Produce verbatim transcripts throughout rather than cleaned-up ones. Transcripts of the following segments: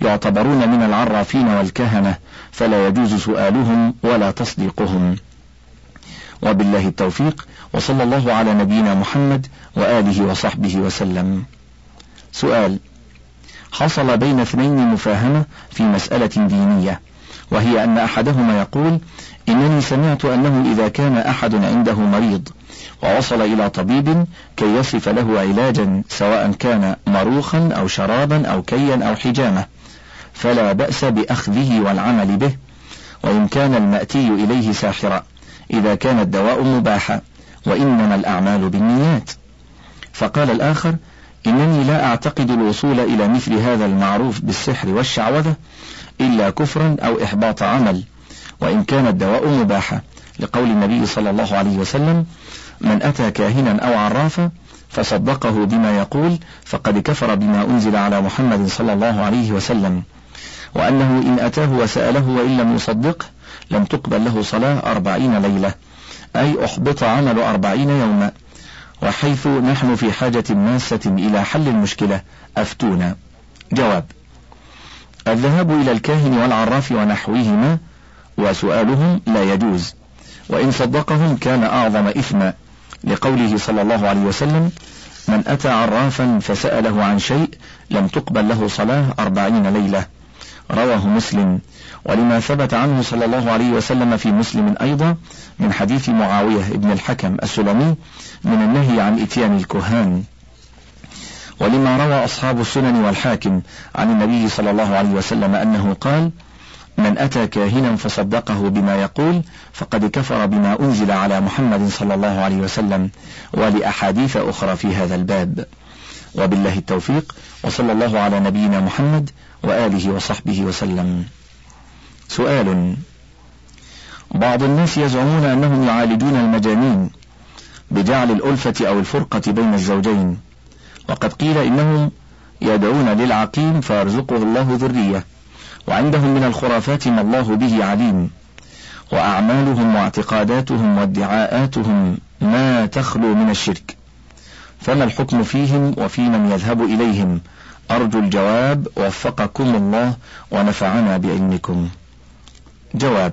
يعتبرون من العرافين والكهنة، فلا يجوز سؤالهم ولا تصديقهم. وبالله التوفيق، وصلى الله على نبينا محمد وآله وصحبه وسلم. سؤال: حصل بين اثنين مفاهمة في مسألة دينية، وهي أن أحدهما يقول: إنني سمعت أنه إذا كان أحد عنده مريض ووصل إلى طبيب كي يصف له علاجا، سواء كان مروخا أو شرابا أو كيا أو حجامة، فلا بأس بأخذه والعمل به، وإن كان المأتي إليه ساحرا، إذا كان الدواء مباحا، وإنما الأعمال بالنيات. فقال الآخر: إنني لا أعتقد الوصول إلى مثل هذا المعروف بالسحر والشعوذة إلا كفرا أو إحباط عمل، وإن كان الدواء مباحا، لقول النبي صلى الله عليه وسلم: من أتى كاهنا أو عرافا فصدقه بما يقول فقد كفر بما أنزل على محمد صلى الله عليه وسلم، وأنه إن أتاه وسأله وإن لم يصدقه لم تقبل له صلاة أربعين ليلة، أي أحبط عمل أربعين يوما. وحيث نحن في حاجة ماسة إلى حل المشكلة أفتونا. جواب: الذهاب إلى الكاهن والعراف ونحوهما وسؤالهم لا يجوز، وإن صدقهم كان أعظم إثما، لقوله صلى الله عليه وسلم: من أتى عرافا فسأله عن شيء لم تقبل له صلاة أربعين ليلة، رواه مسلم. ولما ثبت عنه صلى الله عليه وسلم في مسلم أيضا من حديث معاوية بن الحكم السلمي من النهي عن إتيان الكهان. ولما روى أصحاب السنن والحاكم عن النبي صلى الله عليه وسلم أنه قال: من أتى كاهنا فصدقه بما يقول فقد كفر بما أنزل على محمد صلى الله عليه وسلم، ولأحاديث أخرى في هذا الباب. وبالله التوفيق، وصلى الله على نبينا محمد وآله وصحبه وسلم. سؤال: بعض الناس يزعمون أنهم يعالجون المجانين بجعل الألفة أو الفرقة بين الزوجين، وقد قيل إنهم يدعون للعقيم فيرزقه الله ذرية، وعندهم من الخرافات ما الله به عليم، وأعمالهم واعتقاداتهم وادعاءاتهم ما تخلو من الشرك، فما الحكم فيهم وفي من يذهب إليهم؟ أرجو الجواب، وفقكم الله ونفعنا بعلمكم. جواب: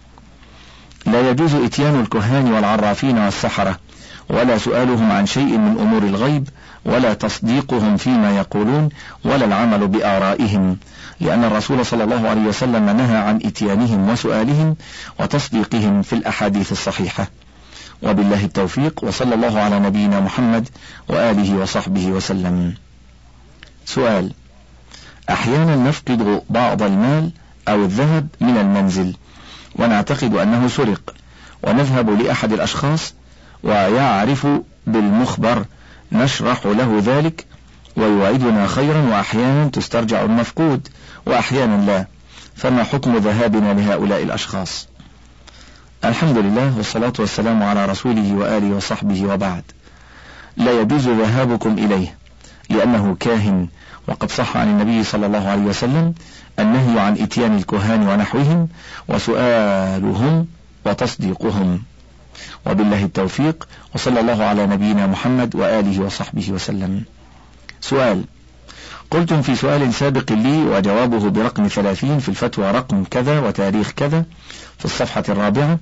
لا يجوز إتيان الكهان والعرافين والسحرة، ولا سؤالهم عن شيء من أمور الغيب، ولا تصديقهم فيما يقولون، ولا العمل بآرائهم، لأن الرسول صلى الله عليه وسلم نهى عن إتيانهم وسؤالهم وتصديقهم في الأحاديث الصحيحة. وبالله التوفيق، وصلى الله على نبينا محمد وآله وصحبه وسلم. سؤال: أحيانا نفقد بعض المال أو الذهب من المنزل ونعتقد أنه سرق، ونذهب لأحد الأشخاص ويعرف بالمخبر، نشرح له ذلك ويوعدنا خيرا، وأحيانا تسترجع المفقود وأحيانا لا، فما حكم ذهابنا لهؤلاء الأشخاص؟ الحمد لله، والصلاة والسلام على رسوله وآله وصحبه، وبعد. لا يجوز ذهابكم إليه لأنه كاهن، وقد صح عن النبي صلى الله عليه وسلم النهي عن إتيان الكهان ونحوهم وسؤالهم وتصديقهم. وبالله التوفيق، وصلى الله على نبينا محمد وآله وصحبه وسلم. سؤال: قلتم في سؤال سابق لي وجوابه برقم ثلاثين في الفتوى رقم كذا وتاريخ كذا في الصفحة الرابعة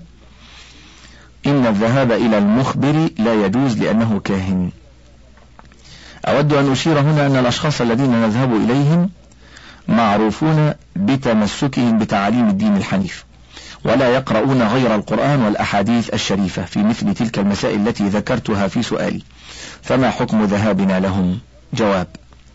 إن الذهاب إلى المخبر لا يجوز لأنه كاهن. أود أن أشير هنا أن الأشخاص الذين نذهب إليهم معروفون بتمسكهم بتعاليم الدين الحنيف، ولا يقرؤون غير القرآن والأحاديث الشريفة في مثل تلك المسائل التي ذكرتها في سؤالي، فما حكم ذهابنا لهم؟ جواب: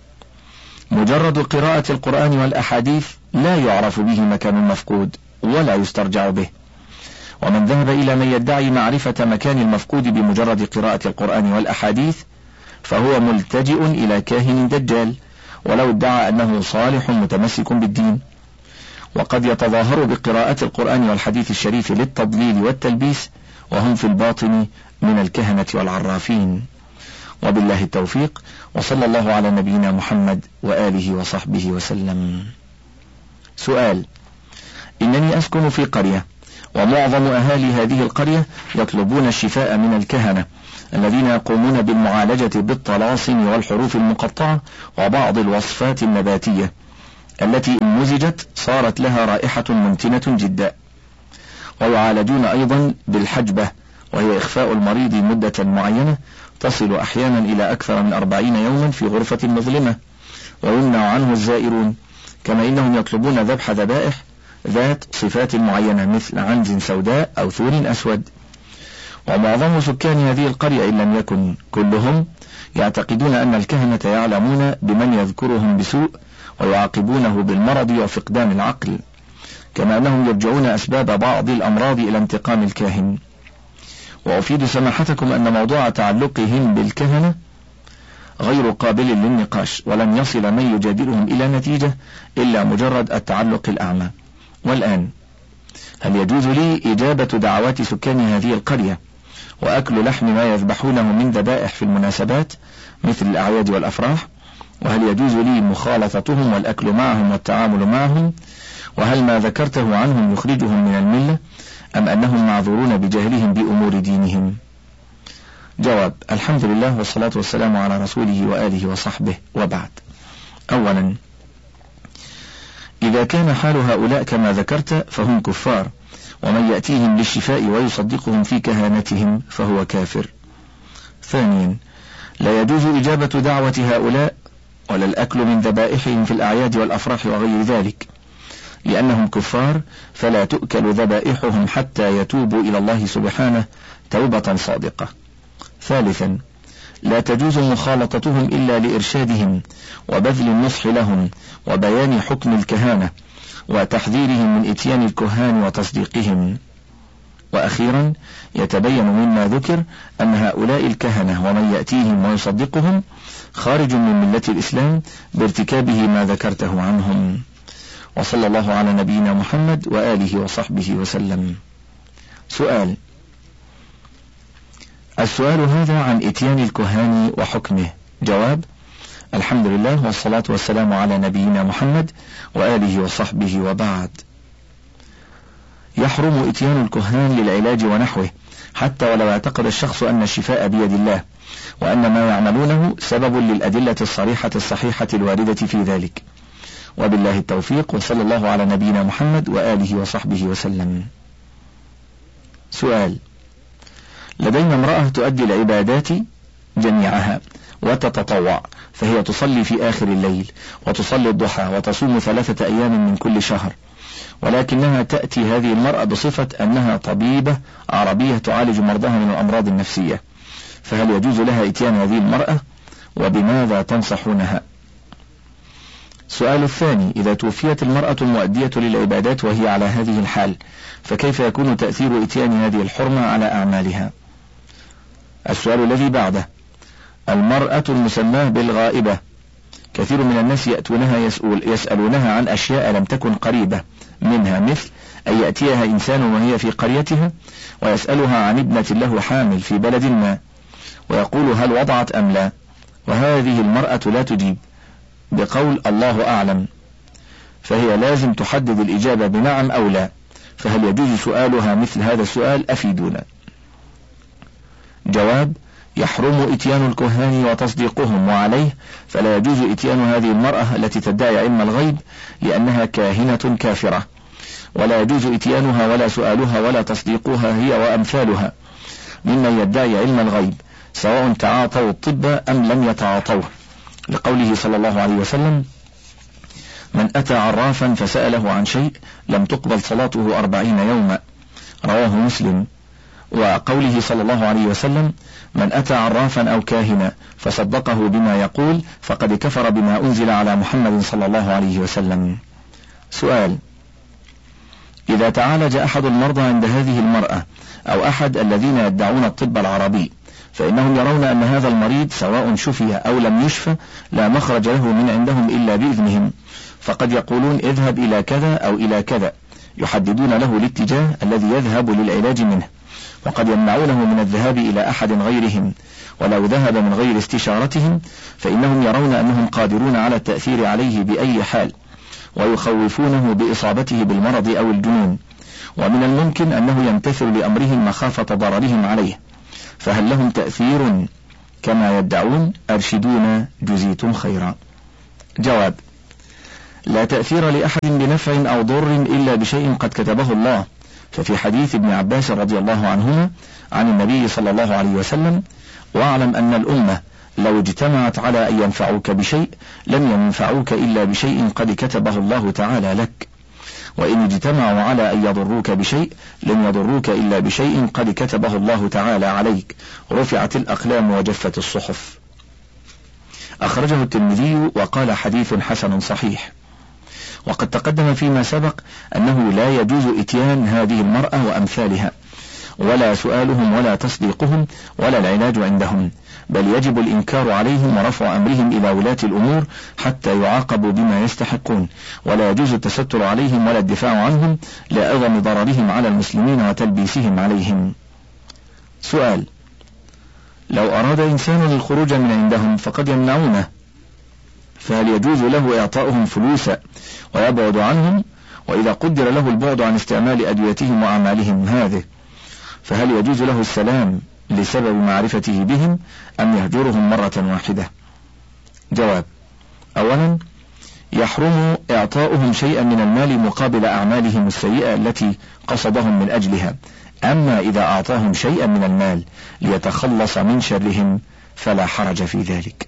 مجرد قراءة القرآن والأحاديث لا يعرف به مكان المفقود ولا يسترجع به، ومن ذهب إلى من يدعي معرفة مكان المفقود بمجرد قراءة القرآن والأحاديث فهو ملتجئ إلى كاهن دجال، ولو ادعى أنه صالح متمسك بالدين، وقد يتظاهر بقراءة القرآن والحديث الشريف للتضليل والتلبيس، وهم في الباطن من الكهنة والعرافين. وبالله التوفيق، وصلى الله على نبينا محمد وآله وصحبه وسلم. سؤال: إنني أسكن في قرية، ومعظم أهالي هذه القرية يطلبون الشفاء من الكهنة الذين يقومون بالمعالجة بالطلاسم والحروف المقطعة وبعض الوصفات النباتية التي إن مزجت صارت لها رائحة منتنة جدا. ويعالجون أيضا بالحجبة، وهي إخفاء المريض مدة معينة تصل أحيانا إلى أكثر من أربعين يوما في غرفة مظلمة، ويمنع عنه الزائرون. كما إنهم يطلبون ذبح ذبائح ذات صفات معينة مثل عنز سوداء أو ثور أسود. ومعظم سكان هذه القرية إن لم يكن كلهم يعتقدون أن الكهنة يعلمون بمن يذكرهم بسوء ويعاقبونه بالمرض وفقدان العقل، كما أنهم يرجعون أسباب بعض الأمراض إلى انتقام الكاهن. وأفيد سماحتكم أن موضوع تعلقهم بالكهنة غير قابل للنقاش، ولن يصل من يجادلهم إلى نتيجة إلا مجرد التعلق الأعمى. والآن، هل يجوز لي إجابة دعوات سكان هذه القرية وأكل لحم ما يذبحونه من ذبائح في المناسبات مثل الأعياد والأفراح؟ وهل يجوز لي مخالطتهم والأكل معهم والتعامل معهم؟ وهل ما ذكرته عنهم يخرجهم من الملة، أم أنهم معذورون بجهلهم بأمور دينهم؟ جواب: الحمد لله والصلاة والسلام على رسوله وآله وصحبه، وبعد. أولا، إذا كان حال هؤلاء كما ذكرت فهم كفار، ومن يأتيهم للشفاء ويصدقهم في كهانتهم فهو كافر. ثانيا، لا يجوز إجابة دعوة هؤلاء ولا الأكل من ذبائحهم في الأعياد والأفراح وغير ذلك، لأنهم كفار، فلا تؤكل ذبائحهم حتى يتوبوا إلى الله سبحانه توبة صادقة. ثالثا، لا تجوز مخالطتهم إلا لإرشادهم وبذل النصح لهم وبيان حكم الكهانة وتحذيرهم من إتيان الكهان وتصديقهم. وأخيرا، يتبين مما ذكر أن هؤلاء الكهنة ومن يأتيهم ويصدقهم خارج من ملة الإسلام بارتكابه ما ذكرته عنهم. وصلى الله على نبينا محمد وآله وصحبه وسلم. سؤال: السؤال هذا عن إتيان الكهان وحكمه. جواب: الحمد لله والصلاة والسلام على نبينا محمد وآله وصحبه، وبعد. يحرم إتيان الكهان للعلاج ونحوه حتى ولو اعتقد الشخص أن الشفاء بيد الله، وأن ما يعملونه سبب للأدلة الصريحة الصحيحة الواردة في ذلك. وبالله التوفيق، وصلى الله على نبينا محمد وآله وصحبه وسلم. سؤال: لدينا امرأة تؤدي العبادات جميعها وتتطوع، فهي تصلي في آخر الليل وتصلي الضحى وتصوم ثلاثة أيام من كل شهر، ولكنها تأتي هذه المرأة بصفة أنها طبيبة عربية تعالج مرضاها من الأمراض النفسية، فهل يجوز لها إتيان هذه المرأة؟ وبماذا تنصحونها؟ السؤال الثاني: إذا توفيت المرأة المؤدية للعبادات وهي على هذه الحال، فكيف يكون تأثير إتيان هذه الحرمة على أعمالها؟ السؤال الذي بعده: المرأة المسماة بالغائبة، كثير من الناس يأتونها يسأل يسألونها عن أشياء لم تكن قريبة منها، مثل أن يأتيها إنسان وهي في قريتها ويسألها عن ابنة له حامل في بلد ما، ويقول هل وضعت أم لا، وهذه المرأة لا تجيب بقول الله أعلم، فهي لازم تحدد الإجابة بنعم أو لا، فهل يجوز سؤالها مثل هذا السؤال؟ أفيدونا. جواب: يحرم إتيان الكهان وتصديقهم، وعليه فلا يجوز إتيان هذه المرأة التي تدعي علم الغيب لأنها كاهنة كافرة، ولا يجوز إتيانها ولا سؤالها ولا تصديقها هي وأمثالها ممن يدعي علم الغيب، سواء تعاطوا الطب أم لم يتعاطوه، لقوله صلى الله عليه وسلم: من أتى عرافا فسأله عن شيء لم تقبل صلاته أربعين يوما، رواه مسلم. وقوله صلى الله عليه وسلم: من أتى عرافا أو كاهنا فصدقه بما يقول فقد كفر بما أنزل على محمد صلى الله عليه وسلم. سؤال: إذا تعالج أحد المرضى عند هذه المرأة أو أحد الذين يدعون الطب العربي، فإنهم يرون أن هذا المريض سواء شفي أو لم يشفى لا مخرج له من عندهم إلا بإذنهم، فقد يقولون اذهب إلى كذا أو إلى كذا، يحددون له الاتجاه الذي يذهب للعلاج منه، وقد يمنعونه من الذهاب إلى أحد غيرهم، ولو ذهب من غير استشارتهم فإنهم يرون أنهم قادرون على التأثير عليه بأي حال، ويخوفونه بإصابته بالمرض أو الجنون، ومن الممكن أنه يمتثل لأمرهم مخافة ضررهم عليه، فهل لهم تأثير كما يدعون؟ أرشدونا جزيتم خيرا. جواب: لا تأثير لأحد بنفع أو ضر إلا بشيء قد كتبه الله. ففي حديث ابن عباس رضي الله عنهما عن النبي صلى الله عليه وسلم: واعلم أن الأمة لو اجتمعت على أن ينفعوك بشيء لم ينفعوك إلا بشيء قد كتبه الله تعالى لك، وإن اجتمعوا على أن يضروك بشيء لم يضروك إلا بشيء قد كتبه الله تعالى عليك، رفعت الأقلام وجفت الصحف. أخرجه الترمذي وقال حديث حسن صحيح. وقد تقدم فيما سبق أنه لا يجوز إتيان هذه المرأة وأمثالها، ولا سؤالهم ولا تصديقهم ولا العلاج عندهم، بل يجب الإنكار عليهم ورفع أمرهم إلى ولاة الأمور حتى يعاقبوا بما يستحقون، ولا يجوز التستر عليهم ولا الدفاع عنهم لعظم ضررهم على المسلمين وتلبيسهم عليهم. سؤال: لو أراد إنسان الخروج من عندهم فقد يمنعونه، فهل يجوز له إعطاؤهم فلوسا ويبعد عنهم؟ وإذا قدر له البعد عن استعمال أدويتهم وأعمالهم هذه، فهل يجوز له السلام لسبب معرفته بهم أم يهجرهم مرة واحدة؟ جواب: أولا، يحرم إعطاؤهم شيئا من المال مقابل أعمالهم السيئة التي قصدهم من أجلها، أما إذا أعطاهم شيئا من المال ليتخلص من شرهم فلا حرج في ذلك.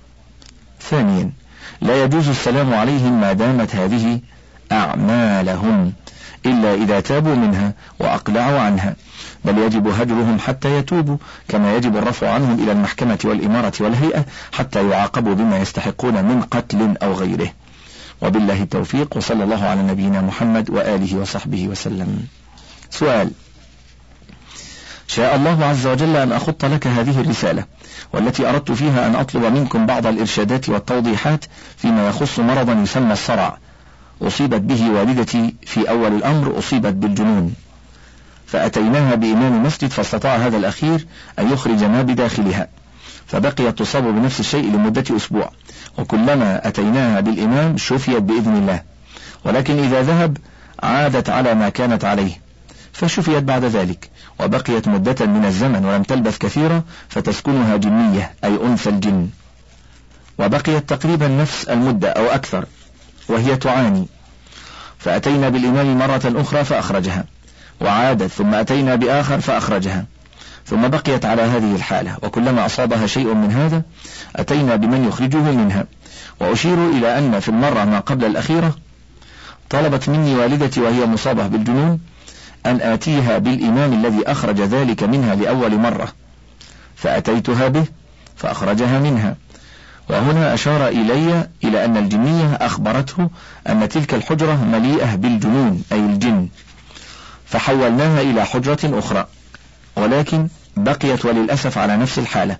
ثانيا، لا يجوز السلام عليهم ما دامت هذه أعمالهم إلا إذا تابوا منها وأقلعوا عنها، بل يجب هجرهم حتى يتوبوا، كما يجب الرفع عنهم إلى المحكمة والإمارة والهيئة حتى يعاقبوا بما يستحقون من قتل أو غيره. وبالله التوفيق، وصلى الله على نبينا محمد وآله وصحبه وسلم. سؤال: شاء الله عز وجل أن أخط لك هذه الرسالة، والتي أردت فيها أن أطلب منكم بعض الإرشادات والتوضيحات فيما يخص مرضا يسمى الصرع، أصيبت به والدتي في أول الأمر، أصيبت بالجنون، فأتيناها بإمام مسجد فاستطاع هذا الأخير أن يخرج ما بداخلها، فبقيت تصاب بنفس الشيء لمدة أسبوع، وكلما أتيناها بالإمام شفيت بإذن الله، ولكن إذا ذهب عادت على ما كانت عليه، فشفيت بعد ذلك، وبقيت مدة من الزمن ولم تلبث كثيرا فتسكنها جنية أي أنثى الجن، وبقيت تقريبا نفس المدة أو أكثر وهي تعاني، فأتينا بالإمام مرة أخرى فأخرجها، وعادت، ثم أتينا بآخر فأخرجها، ثم بقيت على هذه الحالة، وكلما أصابها شيء من هذا أتينا بمن يخرجه منها. وأشير إلى أن في المرة ما قبل الأخيرة طلبت مني والدتي وهي مصابة بالجنون أن آتيها بالإمام الذي أخرج ذلك منها لأول مرة، فأتيتها به فأخرجها منها. وهنا أشار إلي إلى أن الجنية أخبرته أن تلك الحجرة مليئة بالجنون أي الجن، فحولناها إلى حجرة أخرى، ولكن بقيت وللأسف على نفس الحالة.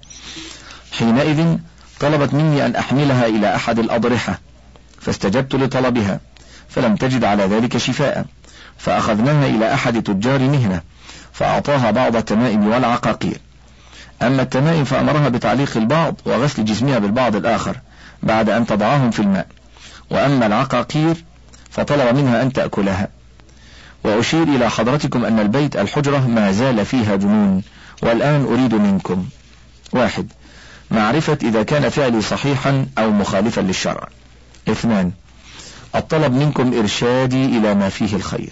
حينئذ طلبت مني أن أحملها إلى أحد الأضرحة، فاستجبت لطلبها، فلم تجد على ذلك شفاء، فأخذناها إلى أحد تجار مهنة فأعطاها بعض التمائم والعقاقير. أما التمائم فأمرها بتعليق البعض وغسل جسمها بالبعض الآخر بعد أن تضعهم في الماء، وأما العقاقير فطلب منها أن تأكلها. وأشير إلى حضرتكم أن البيت الحجرة ما زال فيها جنون، والآن أريد منكم: واحد، معرفة إذا كان فعلي صحيحا أو مخالفا للشرع. اثنان، الطلب منكم إرشادي إلى ما فيه الخير.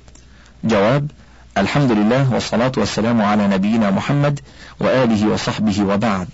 جواب: الحمد لله والصلاة والسلام على نبينا محمد وآله وصحبه، وبعد.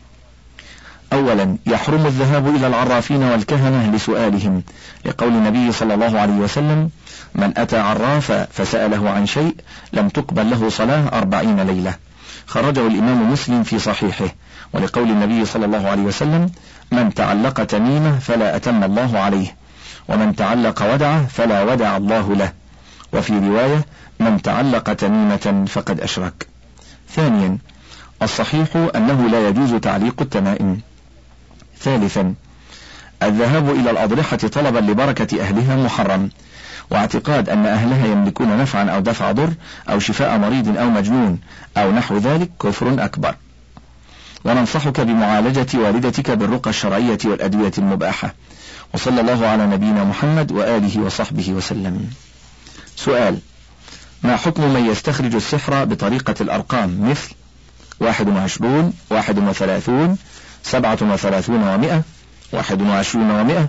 أولا، يحرم الذهاب إلى العرافين والكهنة لسؤالهم، لقول النبي صلى الله عليه وسلم: من أتى عرافا فسأله عن شيء لم تقبل له صلاة أربعين ليلة. خرجه الإمام مسلم في صحيحه. ولقول النبي صلى الله عليه وسلم: من تعلق تميمة فلا أتم الله عليه، ومن تعلق ودعه فلا ودع الله له. وفي رواية: من تعلق تميمة فقد أشرك. ثانيا، الصحيح أنه لا يجوز تعليق التمائم. ثالثا، الذهاب إلى الأضرحة طلبا لبركة أهلها محرم، واعتقاد أن أهلها يملكون نفعا أو دفع ضر أو شفاء مريض أو مجنون أو نحو ذلك كفر أكبر. وننصحك بمعالجة والدتك بالرقى الشرعية والأدوية المباحة. وصلى الله على نبينا محمد وآله وصحبه وسلم. سؤال: ما حكم من يستخرج السحر بطريقة الأرقام مثل واحد وعشرون، واحد وثلاثون، سبعة وثلاثون ومئة، واحد وعشرون ومئة،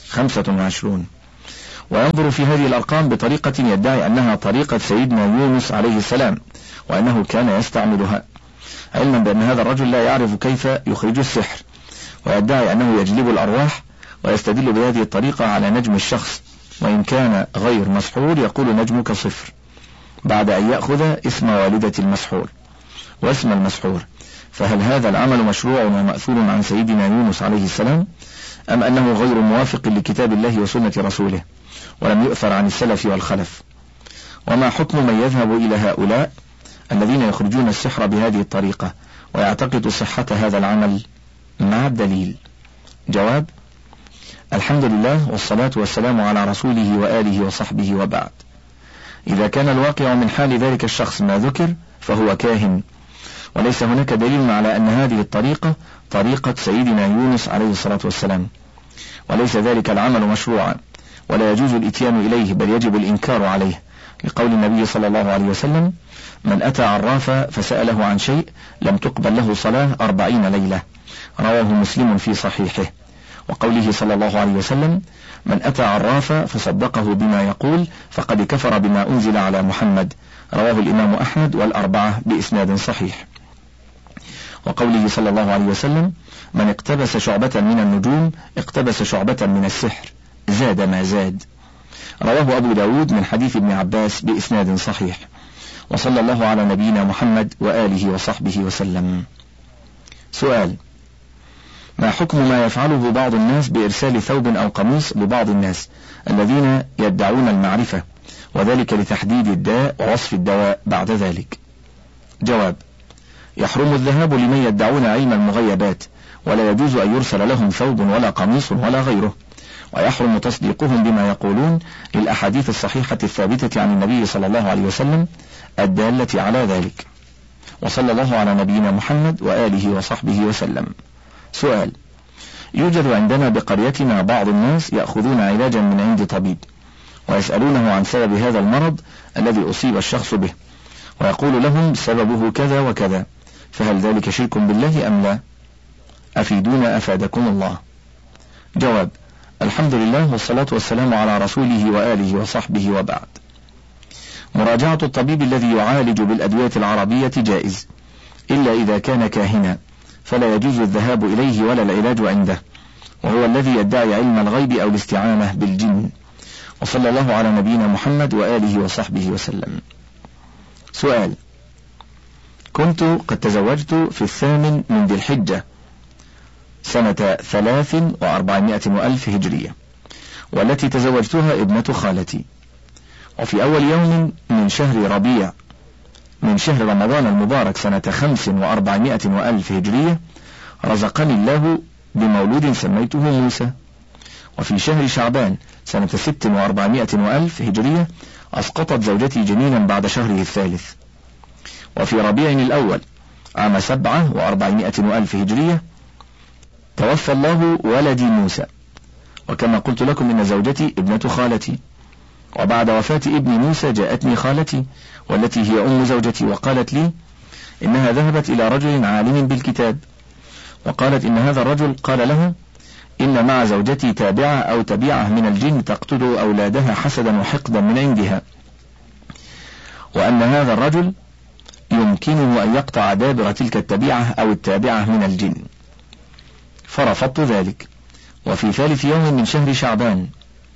خمسة وعشرون. وينظر في هذه الأرقام بطريقة يدعي أنها طريقة سيدنا يونس عليه السلام، وأنه كان يستعملها، علما بأن هذا الرجل لا يعرف كيف يخرج السحر، ويدعي أنه يجلب الأرواح، ويستدل بهذه الطريقة على نجم الشخص، وإن كان غير مسحور يقول نجمك صفر، بعد أن يأخذ اسم والدة المسحور واسم المسحور. فهل هذا العمل مشروع ومأثور عن سيدنا يونس عليه السلام، أم أنه غير موافق لكتاب الله وسنة رسوله ولم يؤثر عن السلف والخلف؟ وما حكم من يذهب إلى هؤلاء الذين يخرجون السحر بهذه الطريقة ويعتقد صحة هذا العمل مع الدليل؟ جواب: الحمد لله والصلاة والسلام على رسوله وآله وصحبه، وبعد. إذا كان الواقع من حال ذلك الشخص ما ذكر فهو كاهن، وليس هناك دليل على أن هذه الطريقة طريقة سيدنا يونس عليه الصلاة والسلام، وليس ذلك العمل مشروعا ولا يجوز الإتيان إليه، بل يجب الإنكار عليه، لقول النبي صلى الله عليه وسلم: من أتى عرافا فسأله عن شيء لم تقبل له صلاة أربعين ليلة، رواه مسلم في صحيحه. وقوله صلى الله عليه وسلم: من أتى عرافا فصدقه بما يقول فقد كفر بما أنزل على محمد، رواه الإمام أحمد والأربعة بإسناد صحيح. وقوله صلى الله عليه وسلم: من اقتبس شعبة من النجوم اقتبس شعبة من السحر، زاد ما زاد، رواه أبو داود من حديث ابن عباس بإسناد صحيح. وصلى الله على نبينا محمد وآله وصحبه وسلم. سؤال: ما حكم ما يفعله بعض الناس بإرسال ثوب أو قميص لبعض الناس الذين يدعون المعرفة، وذلك لتحديد الداء ووصف الدواء بعد ذلك؟ جواب: يحرم الذهاب لمن يدعون علم المغيبات، ولا يجوز أن يرسل لهم ثوب ولا قميص ولا غيره، ويحرم تصديقهم بما يقولون للأحاديث الصحيحة الثابتة عن النبي صلى الله عليه وسلم الدالة على ذلك. وصلى الله على نبينا محمد وآله وصحبه وسلم. سؤال: يوجد عندنا بقريتنا بعض الناس يأخذون علاجا من عند طبيب، ويسألونه عن سبب هذا المرض الذي أصيب الشخص به، ويقول لهم سببه كذا وكذا، فهل ذلك شرك بالله أم لا؟ أفيدونا أفادكم الله. جواب: الحمد لله والصلاة والسلام على رسوله وآله وصحبه، وبعد. مراجعة الطبيب الذي يعالج بالأدوية العربية جائز، إلا إذا كان كاهنا، فلا يجوز الذهاب إليه ولا العلاج عنده، وهو الذي يدعي علم الغيب أو الاستعانة بالجن. وصلى الله على نبينا محمد وآله وصحبه وسلم. سؤال: كنت قد تزوجت في الثامن من ذي الحجة سنة ثلاث وأربعمائة وألف هجرية، والتي تزوجتها ابنة خالتي، وفي أول يوم من شهر ربيع من شهر رمضان المبارك سنة خمس وأربعمائة وألف هجرية رزقني الله بمولود سميته موسى. وفي شهر شعبان سنة ست وأربعمائة وألف هجرية أسقطت زوجتي جنينا بعد شهره الثالث. وفي ربيع الأول عام سبعة وأربعمائة وألف هجرية توفى الله ولدي موسى. وكما قلت لكم إن زوجتي ابنة خالتي، وبعد وفاة ابن موسى جاءتني خالتي والتي هي أم زوجتي وقالت لي إنها ذهبت إلى رجل عالم بالكتاب، وقالت إن هذا الرجل قال لها إن مع زوجتي تابعة أو تبيعة من الجن تقتل أولادها حسدا وحقدا من عندها، وأن هذا الرجل يمكنه أن يقطع دابر تلك التبيعة أو التابعة من الجن، فرفضت ذلك. وفي ثالث يوم من شهر شعبان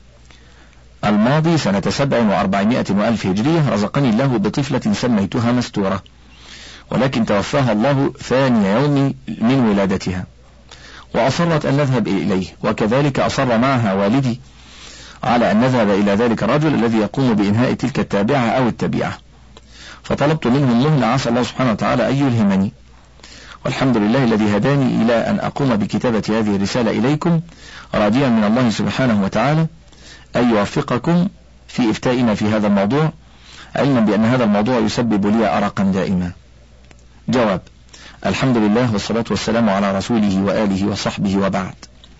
الماضي سنة سبع وأربعمائة وألف هجرية رزقني الله بطفلة سميتها مستورة، ولكن توفاها الله ثاني يوم من ولادتها، وأصرت أن نذهب إليه، وكذلك أصر معها والدي على أن نذهب إلى ذلك الرجل الذي يقوم بإنهاء تلك التابعة أو التبيعة، فطلبت منه المهلة عسى الله سبحانه وتعالى أن يلهمني، والحمد لله الذي هداني إلى أن أقوم بكتابة هذه الرسالة إليكم، راجيا من الله سبحانه وتعالى أن يوفقكم في إفتائنا في هذا الموضوع، علما بأن هذا الموضوع يسبب لي أرقا دائما. جواب: الحمد لله والصلاة والسلام على رسوله وآله وصحبه، وبعد.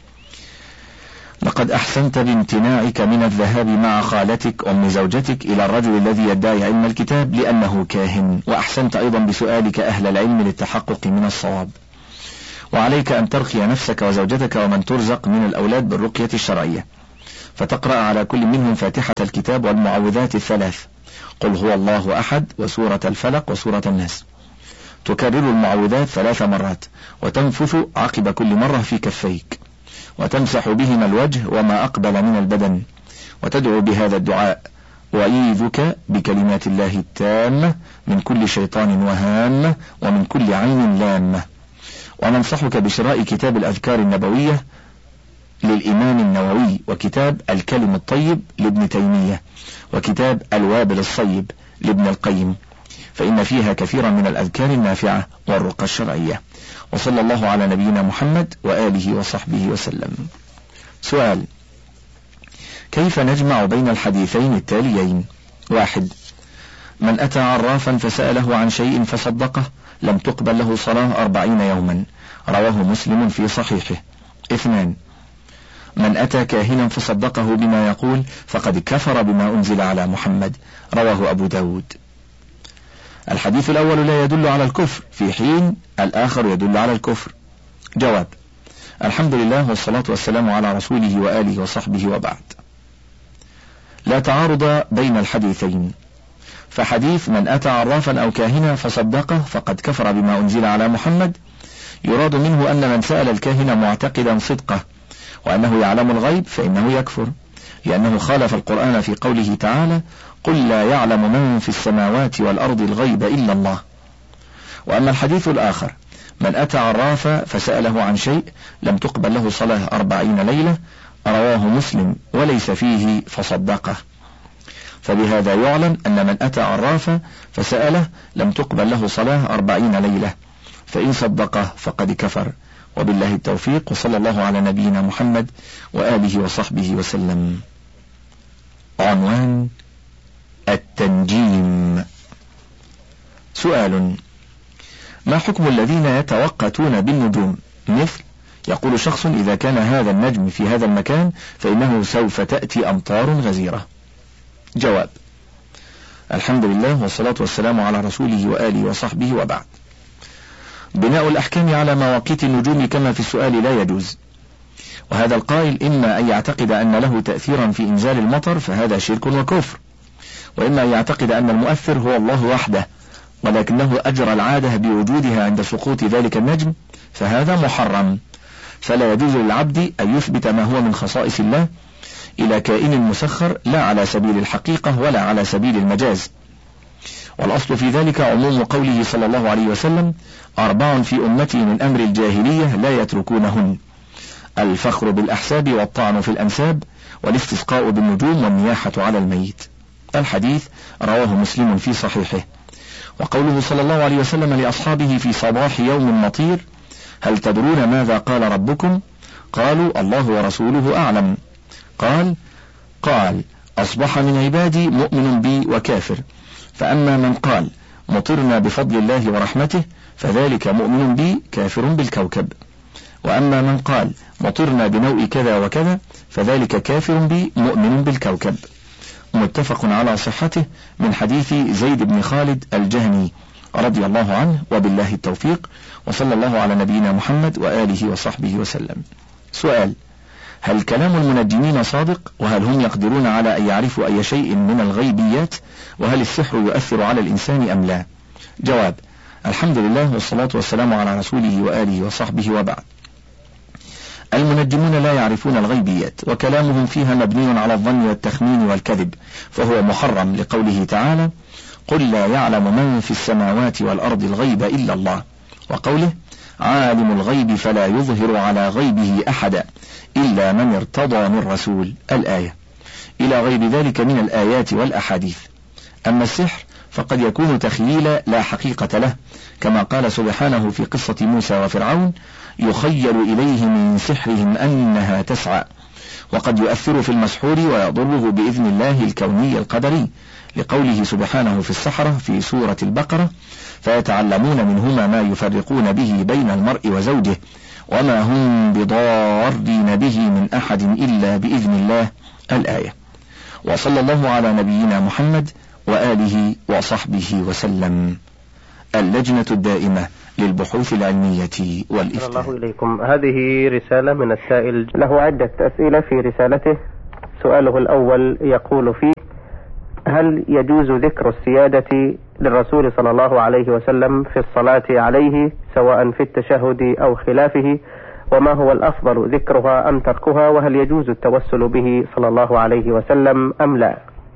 لقد أحسنت بامتناعك من الذهاب مع خالتك أم زوجتك إلى الرجل الذي يدعي علم الكتاب لأنه كاهن، وأحسنت أيضا بسؤالك أهل العلم للتحقق من الصواب. وعليك أن ترقي نفسك وزوجتك ومن ترزق من الأولاد بالرقية الشرعية، فتقرأ على كل منهم فاتحة الكتاب والمعوذات الثلاث، قل هو الله أحد وسورة الفلق وسورة الناس. تكرر المعوذات ثلاث مرات وتنفث عقب كل مرة في كفيك، وتمسح بهما الوجه وما أقبل من البدن، وتدعو بهذا الدعاء: وأعيذك بكلمات الله التامة من كل شيطان وهامة ومن كل عين لامة. وننصحك بشراء كتاب الأذكار النبوية للإمام النووي، وكتاب الكلم الطيب لابن تيمية، وكتاب الوابل الصيب لابن القيم، فإن فيها كثيرا من الأذكار النافعة والرقى الشرعية. وصلى الله على نبينا محمد وآله وصحبه وسلم. سؤال: كيف نجمع بين الحديثين التاليين؟ واحد: من أتى عرافا فسأله عن شيء فصدقه لم تقبل له صلاة أربعين يوما، رواه مسلم في صحيحه. اثنان: من أتى كاهنا فصدقه بما يقول فقد كفر بما أنزل على محمد، رواه أبو داود. الحديث الأول لا يدل على الكفر في حين الآخر يدل على الكفر. جواب: الحمد لله والصلاة والسلام على رسوله وآله وصحبه وبعد. لا تعارض بين الحديثين، فحديث من أتى عرافا أو كاهنا فصدقه فقد كفر بما أنزل على محمد يراد منه أن من سأل الكاهن معتقدا صدقه وأنه يعلم الغيب فإنه يكفر، لأنه خالف القرآن في قوله تعالى: قل لا يعلم من في السماوات والأرض الغيب إلا الله. وأما الحديث الآخر: من أتى عرافا فسأله عن شيء لم تقبل له صلاة أربعين ليلة، رواه مسلم وليس فيه فصدقه، فبهذا يعلم أن من أتى عرافا فسأله لم تقبل له صلاة أربعين ليلة، فإن صدقه فقد كفر. وبالله التوفيق، وصلى الله على نبينا محمد وآله وصحبه وسلم. عنوان: التنجيم. سؤال: ما حكم الذين يتوقتون بالنجوم؟ مثل يقول شخص: إذا كان هذا النجم في هذا المكان فإنه سوف تأتي أمطار غزيرة. جواب: الحمد لله والصلاة والسلام على رسوله وآله وصحبه وبعد. بناء الأحكام على مواقيت النجوم كما في السؤال لا يجوز، وهذا القائل إما أن يعتقد أن له تأثيرا في إنزال المطر فهذا شرك وكفر، وإما أن يعتقد أن المؤثر هو الله وحده ولكنه أجرى العادة بوجودها عند سقوط ذلك النجم فهذا محرم، فلا يجوز للعبد أن يثبت ما هو من خصائص الله إلى كائن مسخر لا على سبيل الحقيقة ولا على سبيل المجاز. والأصل في ذلك عموم قوله صلى الله عليه وسلم: أربع في أمتي من أمر الجاهلية لا يتركونهن: الفخر بالأحساب والطعن في الأنساب والاستسقاء بالنجوم والنياحة على الميت. الحديث رواه مسلم في صحيحه. وقوله صلى الله عليه وسلم لأصحابه في صباح يوم مطير: هل تدرون ماذا قال ربكم؟ قالوا: الله ورسوله أعلم. قال قال أصبح من عبادي مؤمن بي وكافر، فأما من قال مطرنا بفضل الله ورحمته فذلك مؤمن بي كافر بالكوكب، وأما من قال مطرنا بنوء كذا وكذا فذلك كافر بي مؤمن بالكوكب. متفق على صحته من حديث زيد بن خالد الجهني رضي الله عنه. وبالله التوفيق، وصلى الله على نبينا محمد وآله وصحبه وسلم. سؤال: هل كلام المنجمين صادق؟ وهل هم يقدرون على أن يعرفوا أي شيء من الغيبيات؟ وهل السحر يؤثر على الإنسان أم لا؟ جواب: الحمد لله والصلاة والسلام على رسوله وآله وصحبه وبعد. المنجمون لا يعرفون الغيبيات، وكلامهم فيها مبني على الظن والتخمين والكذب، فهو محرم لقوله تعالى: قل لا يعلم من في السماوات والأرض الغيب إلا الله، وقوله: عالم الغيب فلا يظهر على غيبه أحدا إلا من ارتضى من رسول، الآية، إلى غير ذلك من الآيات والأحاديث. أما السحر فقد يكون تخييلا لا حقيقة له، كما قال سبحانه في قصة موسى وفرعون: يخيل إليه من سحرهم أنها تسعى. وقد يؤثر في المسحور ويضره بإذن الله الكوني القدري، لقوله سبحانه في السحرة في سورة البقرة: فيتعلمون منهما ما يفرقون به بين المرء وزوجه وما هم بضارين به من أحد إلا بإذن الله، الآية. وصلى الله على نبينا محمد وآله وصحبه وسلم. اللجنة الدائمة للبحوث العلمية والإفتاء. الله إليكم. هذه رسالة من السائل، له عدة أسئلة في رسالته، سؤاله الأول يقول فيه: هل يجوز ذكر السيادة للرسول صلى الله عليه وسلم في الصلاة عليه سواء في التشهد أو خلافه؟ وما هو الأفضل، ذكرها أم تركها؟ وهل يجوز التوسل به صلى الله عليه وسلم أم لا؟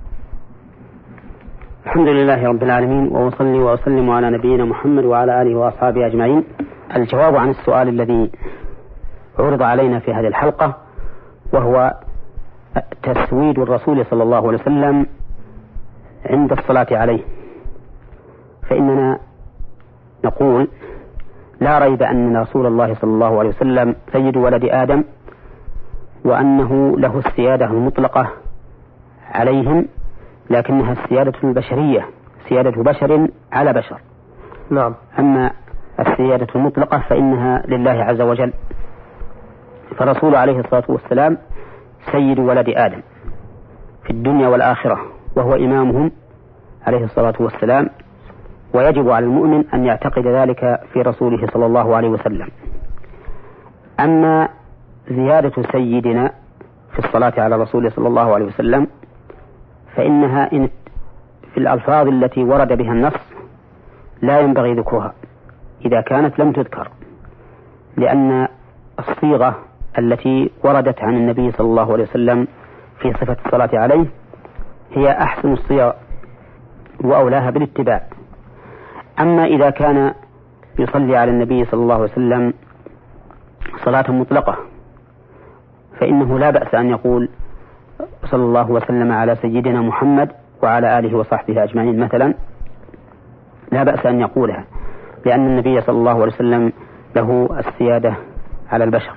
الحمد لله رب العالمين، وأصلي وأسلم على نبينا محمد وعلى آله وأصحابه أجمعين. الجواب عن السؤال الذي عرض علينا في هذه الحلقة، وهو تسويد الرسول صلى الله عليه وسلم عند الصلاة عليه، فإننا نقول لا ريب أن رسول الله صلى الله عليه وسلم سيد ولد آدم، وأنه له السيادة المطلقة عليهم، لكنها السيادة البشرية، سيادة بشر على بشر. نعم. أما السيادة المطلقة فإنها لله عز وجل، فالرسول عليه الصلاة والسلام سيد ولد آدم في الدنيا والآخرة، وهو إمامهم عليه الصلاة والسلام، ويجب على المؤمن أن يعتقد ذلك في رسوله صلى الله عليه وسلم. أما زيادة سيدنا في الصلاة على رسوله صلى الله عليه وسلم فإنها إن في الألفاظ التي ورد بها النص لا ينبغي ذكرها إذا كانت لم تذكر، لأن الصيغة التي وردت عن النبي صلى الله عليه وسلم في صفة الصلاة عليه هي أحسن الصيغ وأولاها بالاتباع. أما إذا كان يصلي على النبي صلى الله عليه وسلم صلاة مطلقة فإنه لا بأس أن يقول صلى الله وسلم على سيدنا محمد وعلى آله وصحبه أجمعين مثلا، لا بأس أن يقولها، لأن النبي صلى الله عليه وسلم له السيادة على البشر.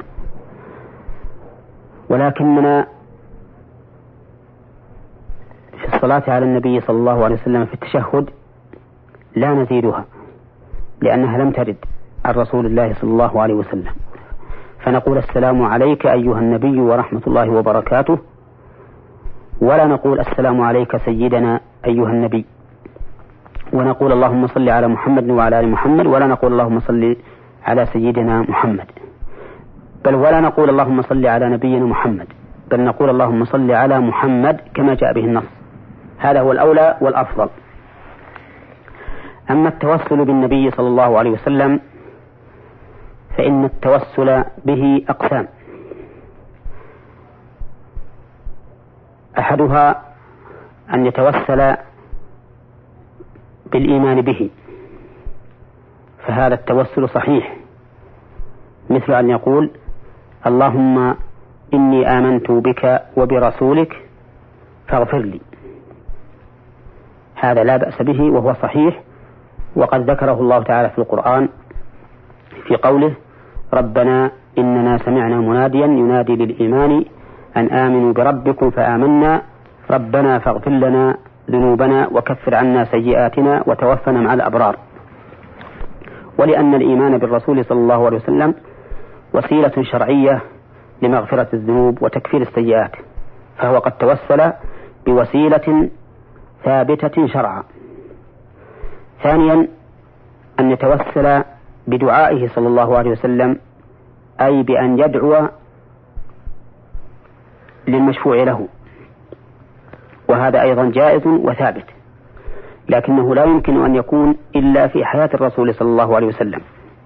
ولكننا في الصلاة على النبي صلى الله عليه وسلم في التشهد لا نزيدها، لأنها لم ترد عن رسول الله صلى الله عليه وسلم، فنقول السلام عليك أيها النبي ورحمة الله وبركاته، ولا نقول السلام عليك سيدنا أيها النبي، ونقول اللهم صل على محمد وعلى آل محمد، ولا نقول اللهم صل على سيدنا محمد، بل ولا نقول اللهم صل على نبينا محمد، بل نقول اللهم صل على محمد كما جاء به النص. هذا هو الأولى والأفضل. أما التوسل بالنبي صلى الله عليه وسلم فإن التوسل به أقسام: أحدها أن يتوسل بالإيمان به، فهذا التوسل صحيح، مثل أن يقول اللهم إني آمنت بك وبرسولك فاغفر لي، هذا لا بأس به وهو صحيح، وقد ذكره الله تعالى في القرآن في قوله ربنا إننا سمعنا مناديا ينادي للإيمان أن آمنوا بربكم فآمنا ربنا فاغفر لنا ذنوبنا وكفر عنا سيئاتنا وتوفنا مع الأبرار. ولأن الإيمان بالرسول صلى الله عليه وسلم وسيلة شرعية لمغفرة الذنوب وتكفير السيئات، فهو قد توسل بوسيلة ثابتة شرعا. ثانيا أن يتوسل بدعائه صلى الله عليه وسلم، أي بأن يدعو للمشفوع له، وهذا أيضا جائز وثابت، لكنه لا يمكن أن يكون إلا في حياة الرسول صلى الله عليه وسلم.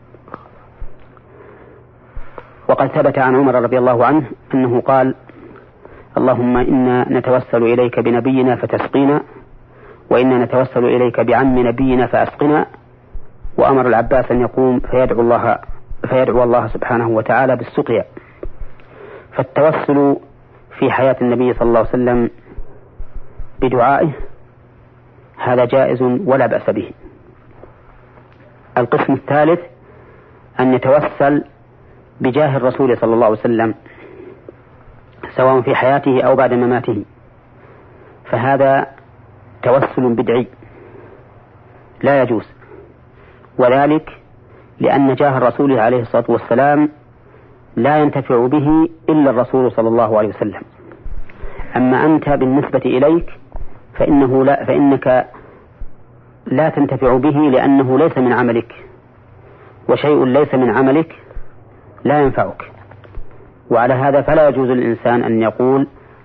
وقد ثبت عن عمر رضي الله عنه أنه قال اللهم إنا نتوسل إليك بنبينا فتسقينا، وإنا نتوسل إليك بعم نبينا فأسقنا، وأمر العباس أن يقوم فيدعو الله, فيدعو الله سبحانه وتعالى بالسقيا. فالتوسل في حياة النبي صلى الله عليه وسلم بدعائه هذا جائز ولا بأس به. القسم الثالث أن يتوسل بجاه الرسول صلى الله عليه وسلم سواء في حياته أو بعد مماته، فهذا توسل بدعي لا يجوز، وذلك لأن جاه الرسول عليه الصلاة والسلام لا ينتفع به إلا الرسول صلى الله عليه وسلم. أما أنت بالنسبة إليك فإنه لا فإنك لا تنتفع به لأنه ليس من عملك، وشيء ليس من عملك لا ينفعك. وعلى هذا فلا يجوز للإنسان أن يقول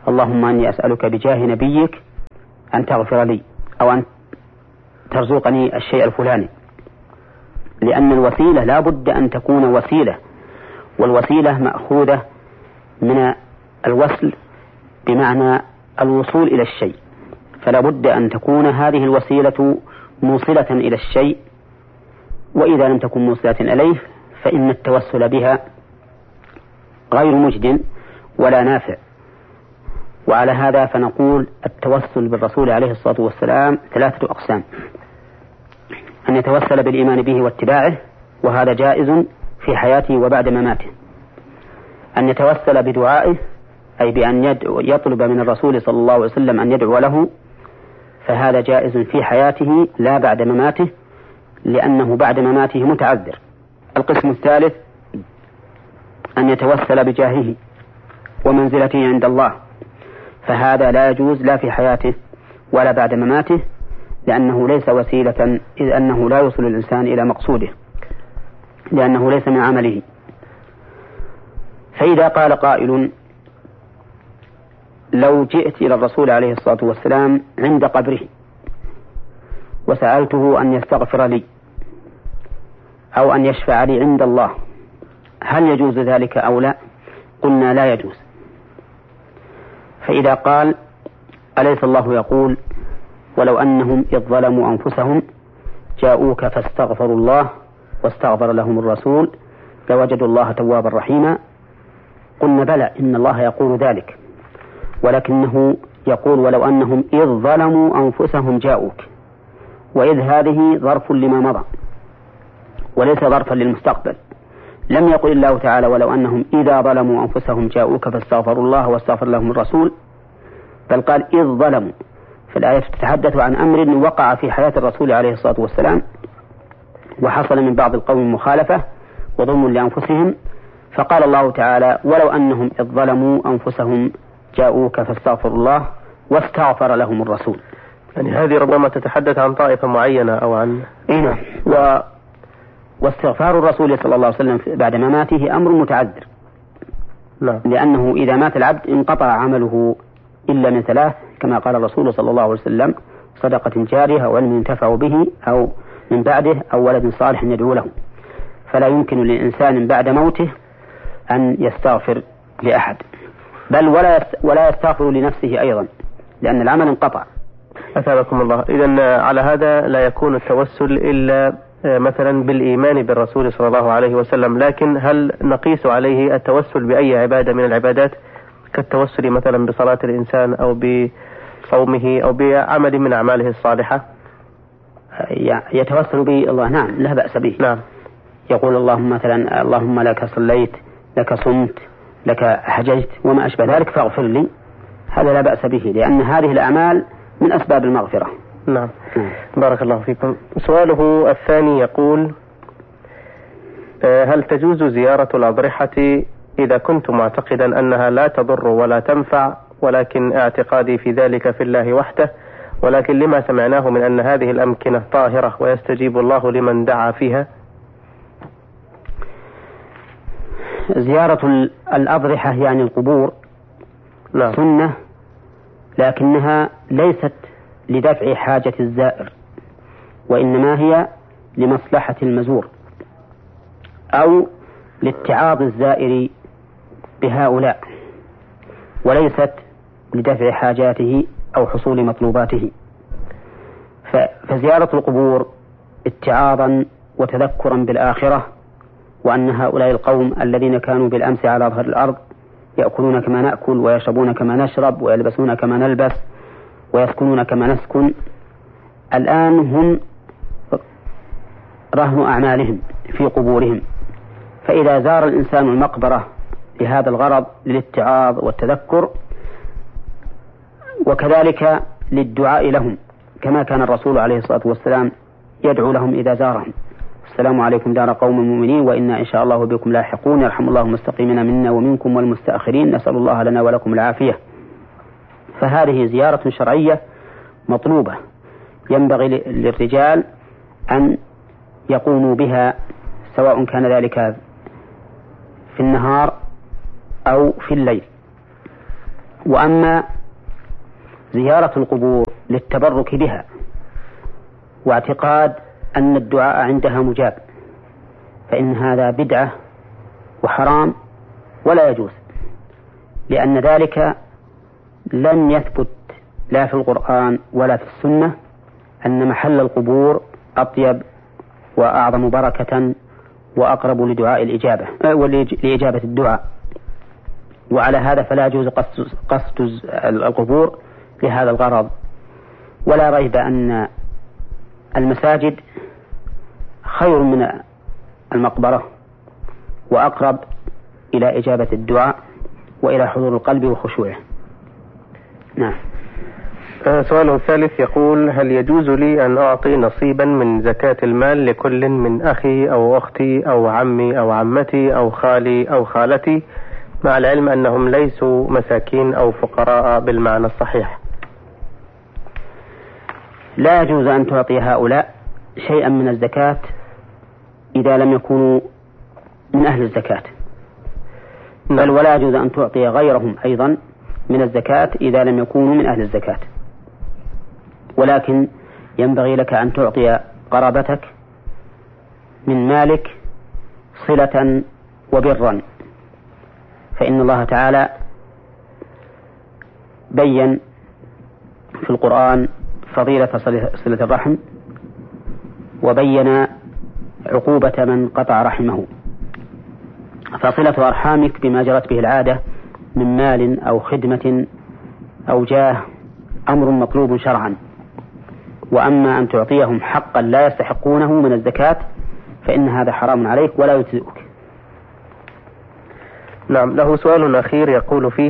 اللهم أني أسألك بجاه نبيك أن تغفر لي أو أن ترزقني الشيء الفلاني، لأن الوسيلة لا بد أن تكون وسيلة، والوسيلة مأخوذة من الوصل بمعنى الوصول إلى الشيء، فلا بد أن تكون هذه الوسيلة موصلة إلى الشيء، وإذا لم تكن موصلة إليه فإن التوسل بها غير مجد ولا نافع. وعلى هذا فنقول التوسل بالرسول عليه الصلاة والسلام ثلاثة أقسام: أن يتوسل بالإيمان به واتباعه، وهذا جائز في حياته وبعد مماته. أن يتوسل بدعائه، أي بأن يطلب من الرسول صلى الله عليه وسلم أن يدعو له، فهذا جائز في حياته لا بعد مماته، لأنه بعد مماته متعذر. القسم الثالث أن يتوسل بجاهه ومنزلته عند الله، فهذا لا يجوز لا في حياته ولا بعد مماته، لأنه ليس وسيلة، إذ أنه لا يوصل الإنسان إلى مقصوده، لأنه ليس من عمله. فإذا قال قائل: لو جئت إلى الرسول عليه الصلاة والسلام عند قبره وسألته أن يستغفر لي أو أن يشفع لي عند الله، هل يجوز ذلك أو لا؟ قلنا لا يجوز. فإذا قال: أليس الله يقول: ولو أنهم إذ ظلموا أنفسهم جاءوك فاستغفروا الله واستغفر لهم الرسول لوجدوا الله توابا رحيما؟ قلنا بلى، إن الله يقول ذلك، ولكنه يقول: ولو أنهم إذ ظلموا أنفسهم جاءوك، وإذ هذه ظرف لما مضى وليس ظرفا للمستقبل. لم يقل الله تعالى: ولو أنهم إذا ظلموا أنفسهم جاءوك فاستغفروا الله واستغفر لهم الرسول، بل قال إذ ظلموا. فالآية تتحدث عن أمر وقع في حياة الرسول عليه الصلاة والسلام، وحصل من بعض القوم مخالفة وظلم لأنفسهم، فقال الله تعالى: ولو أنهم إذ ظلموا أنفسهم جاءوك فاستغفروا الله واستغفر لهم الرسول. يعني هذه ربما تتحدث عن طائفة معينة أو عن إيه. و... واستغفار الرسول صلى الله عليه وسلم بعد مماته أمر متعذر. لا. لأنه إذا مات العبد انقطع عمله إلا من ثلاث، كما قال الرسول صلى الله عليه وسلم: صدقة جارية أو علم ينتفع به أو من بعده أو ولد صالح يدعو له. فلا يمكن للإنسان بعد موته أن يستغفر لأحد، بل ولا ولا يستغفر لنفسه أيضا، لأن العمل انقطع. أثابكم الله. إذن على هذا لا يكون التوسل إلا مثلا بالإيمان بالرسول صلى الله عليه وسلم، لكن هل نقيس عليه التوسل بأي عبادة من العبادات، كالتوسل مثلا بصلاة الإنسان أو بصومه أو بعمل من أعماله الصالحة؟ يتوسل به الله، نعم، لا بأس به. نعم. يقول اللهم مثلا: اللهم لك صليت، لك صمت، لك حججت، وما أشبه ذلك فاغفر لي. هذا لا بأس به، لأن هذه الأعمال من أسباب المغفرة. نعم. بارك الله فيكم. سؤاله الثاني يقول: هل تجوز زيارة الأضرحة إذا كنت معتقدا أنها لا تضر ولا تنفع، ولكن اعتقادي في ذلك في الله وحده، ولكن لما سمعناه من أن هذه الأمكنة طاهرة ويستجيب الله لمن دعا فيها؟ زيارة الأضرحة يعني القبور نعم. سنة، لكنها ليست لدفع حاجة الزائر، وإنما هي لمصلحة المزور أو لاتعاظ الزائر بهؤلاء، وليست لدفع حاجاته أو حصول مطلوباته. فزيارة القبور اتعاظا وتذكرا بالآخرة، وأن هؤلاء القوم الذين كانوا بالأمس على ظهر الأرض يأكلون كما نأكل ويشربون كما نشرب ويلبسون كما نلبس ويسكنون كما نسكن، الآن هم رهن أعمالهم في قبورهم. فإذا زار الإنسان المقبرة لهذا الغرض للاتعاظ والتذكر، وكذلك للدعاء لهم، كما كان الرسول عليه الصلاة والسلام يدعو لهم إذا زارهم: السلام عليكم دار قوم مؤمنين وإنا إن شاء الله بكم لاحقون، يرحم الله المستقيمين منا ومنكم والمستأخرين، نسأل الله لنا ولكم العافية. فهذه زيارة شرعية مطلوبة، ينبغي للرجال أن يقوموا بها، سواء كان ذلك في النهار أو في الليل. وأما زيارة القبور للتبرك بها واعتقاد أن الدعاء عندها مجاب فإن هذا بدعة وحرام ولا يجوز، لأن ذلك لم يثبت لا في القرآن ولا في السنة أن محل القبور أطيب وأعظم بركة وأقرب لدعاء الإجابة لإجابة الدعاء. وعلى هذا فلا يجوز قصد القبور لهذا الغرض. ولا ريب أن المساجد خير من المقبرة وأقرب إلى إجابة الدعاء وإلى حضور القلب وخشوعه. نعم. سؤال الثالث يقول: هل يجوز لي أن أعطي نصيبا من زكاة المال لكل من أخي أو أختي أو عمي أو عمتي أو خالي أو خالتي، مع العلم أنهم ليسوا مساكين أو فقراء بالمعنى الصحيح؟ لا يجوز أن تعطي هؤلاء شيئا من الزكاة إذا لم يكونوا من أهل الزكاة، بل ولا يجوز أن تعطي غيرهم أيضا من الزكاة إذا لم يكونوا من أهل الزكاة. ولكن ينبغي لك أن تعطي قرابتك من مالك صلة وبرا، فإن الله تعالى بين في القرآن فضيلة صلة الرحم وبين عقوبة من قطع رحمه. فصلة أرحامك بما جرت به العادة من مال أو خدمة أو جاه أمر مطلوب شرعا، وأما أن تعطيهم حقا لا يستحقونه من الزكاة فإن هذا حرام عليك ولا يجزئك. نعم. له سؤال أخير يقول فيه: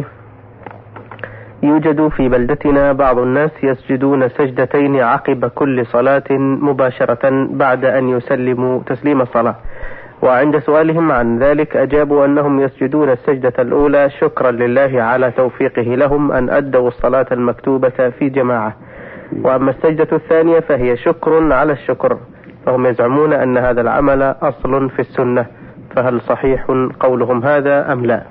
يوجد في بلدتنا بعض الناس يسجدون سجدتين عقب كل صلاة مباشرة بعد أن يسلموا تسليم الصلاة، وعند سؤالهم عن ذلك أجابوا أنهم يسجدون السجدة الأولى شكرا لله على توفيقه لهم أن أدوا الصلاة المكتوبة في جماعة، وأما السجدة الثانية فهي شكر على الشكر، فهم يزعمون أن هذا العمل أصل في السنة، فهل صحيح قولهم هذا أم لا؟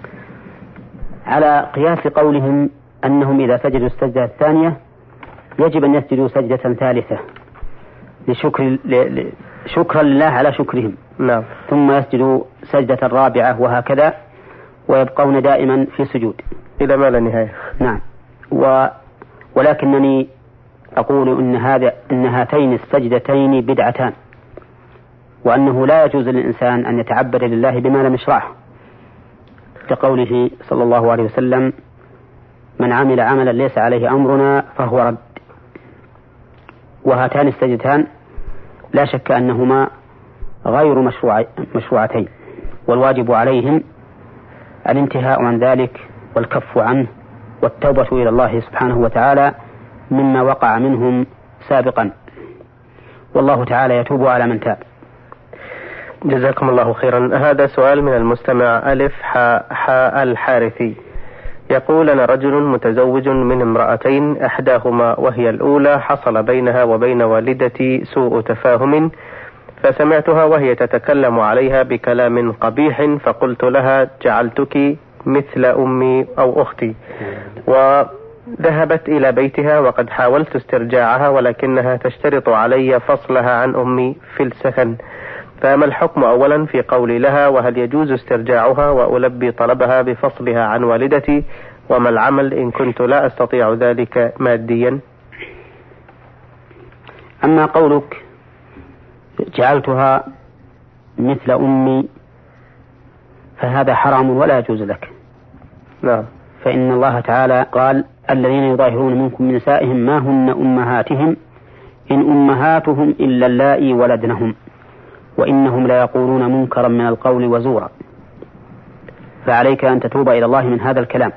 على قياس قولهم أنهم إذا سجدوا السجدة الثانية يجب أن يسجدوا سجدة ثالثة لشكر ل... شكرا لله على شكرهم. نعم. ثم يسجدوا سجدة الرابعة وهكذا، ويبقون دائما في سجود إلى ما لا نهاية. نعم. و... ولكنني أقول إن هذا إن هاتين السجدتين بدعتان، وأنه لا يجوز للإنسان أن يتعبد لله بما لم يشرعه، كقوله صلى الله عليه وسلم: من عمل عملا ليس عليه أمرنا فهو رد. وهاتان السجدتان لا شك أنهما غير مشروع مشروعتين، والواجب عليهم الانتهاء عن ذلك والكف عنه والتوبة إلى الله سبحانه وتعالى مما وقع منهم سابقا، والله تعالى يتوب على من تاب. جزاكم الله خيرا. هذا سؤال من المستمع ألف حاء حاء الحارثي يقول: أنا رجل متزوج من امرأتين، إحداهما وهي الأولى حصل بينها وبين والدتي سوء تفاهم، فسمعتها وهي تتكلم عليها بكلام قبيح، فقلت لها: جعلتك مثل أمي أو أختي، وذهبت إلى بيتها، وقد حاولت استرجاعها ولكنها تشترط علي فصلها عن أمي في السكن، فما الحكم أولا في قولي لها؟ وهل يجوز استرجاعها وألبي طلبها بفصلها عن والدتي؟ وما العمل إن كنت لا أستطيع ذلك ماديا؟ أما قولك جعلتها مثل أمي فهذا حرام ولا يجوز لك. نعم. فإن الله تعالى قال: الذين يظاهرون منكم من نسائهم ما هن أمهاتهم إن أمهاتهم إلا اللائي ولدنهم وإنهم لا يقولون منكرا من القول وزورا. فعليك أن تتوب إلى الله من هذا الكلام.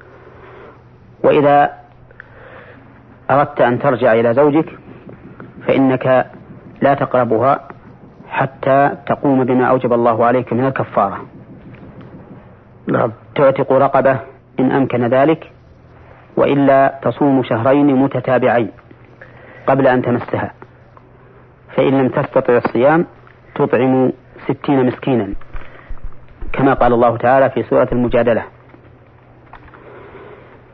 وإذا أردت أن ترجع إلى زوجك فإنك لا تقربها حتى تقوم بما أوجب الله عليك من الكفارة. نعم. تعتق رقبة إن أمكن ذلك، وإلا تصوم شهرين متتابعين قبل أن تمسها، فإن لم تستطع الصيام تطعم ستين مسكينا كما قال الله تعالى في سورة المجادلة.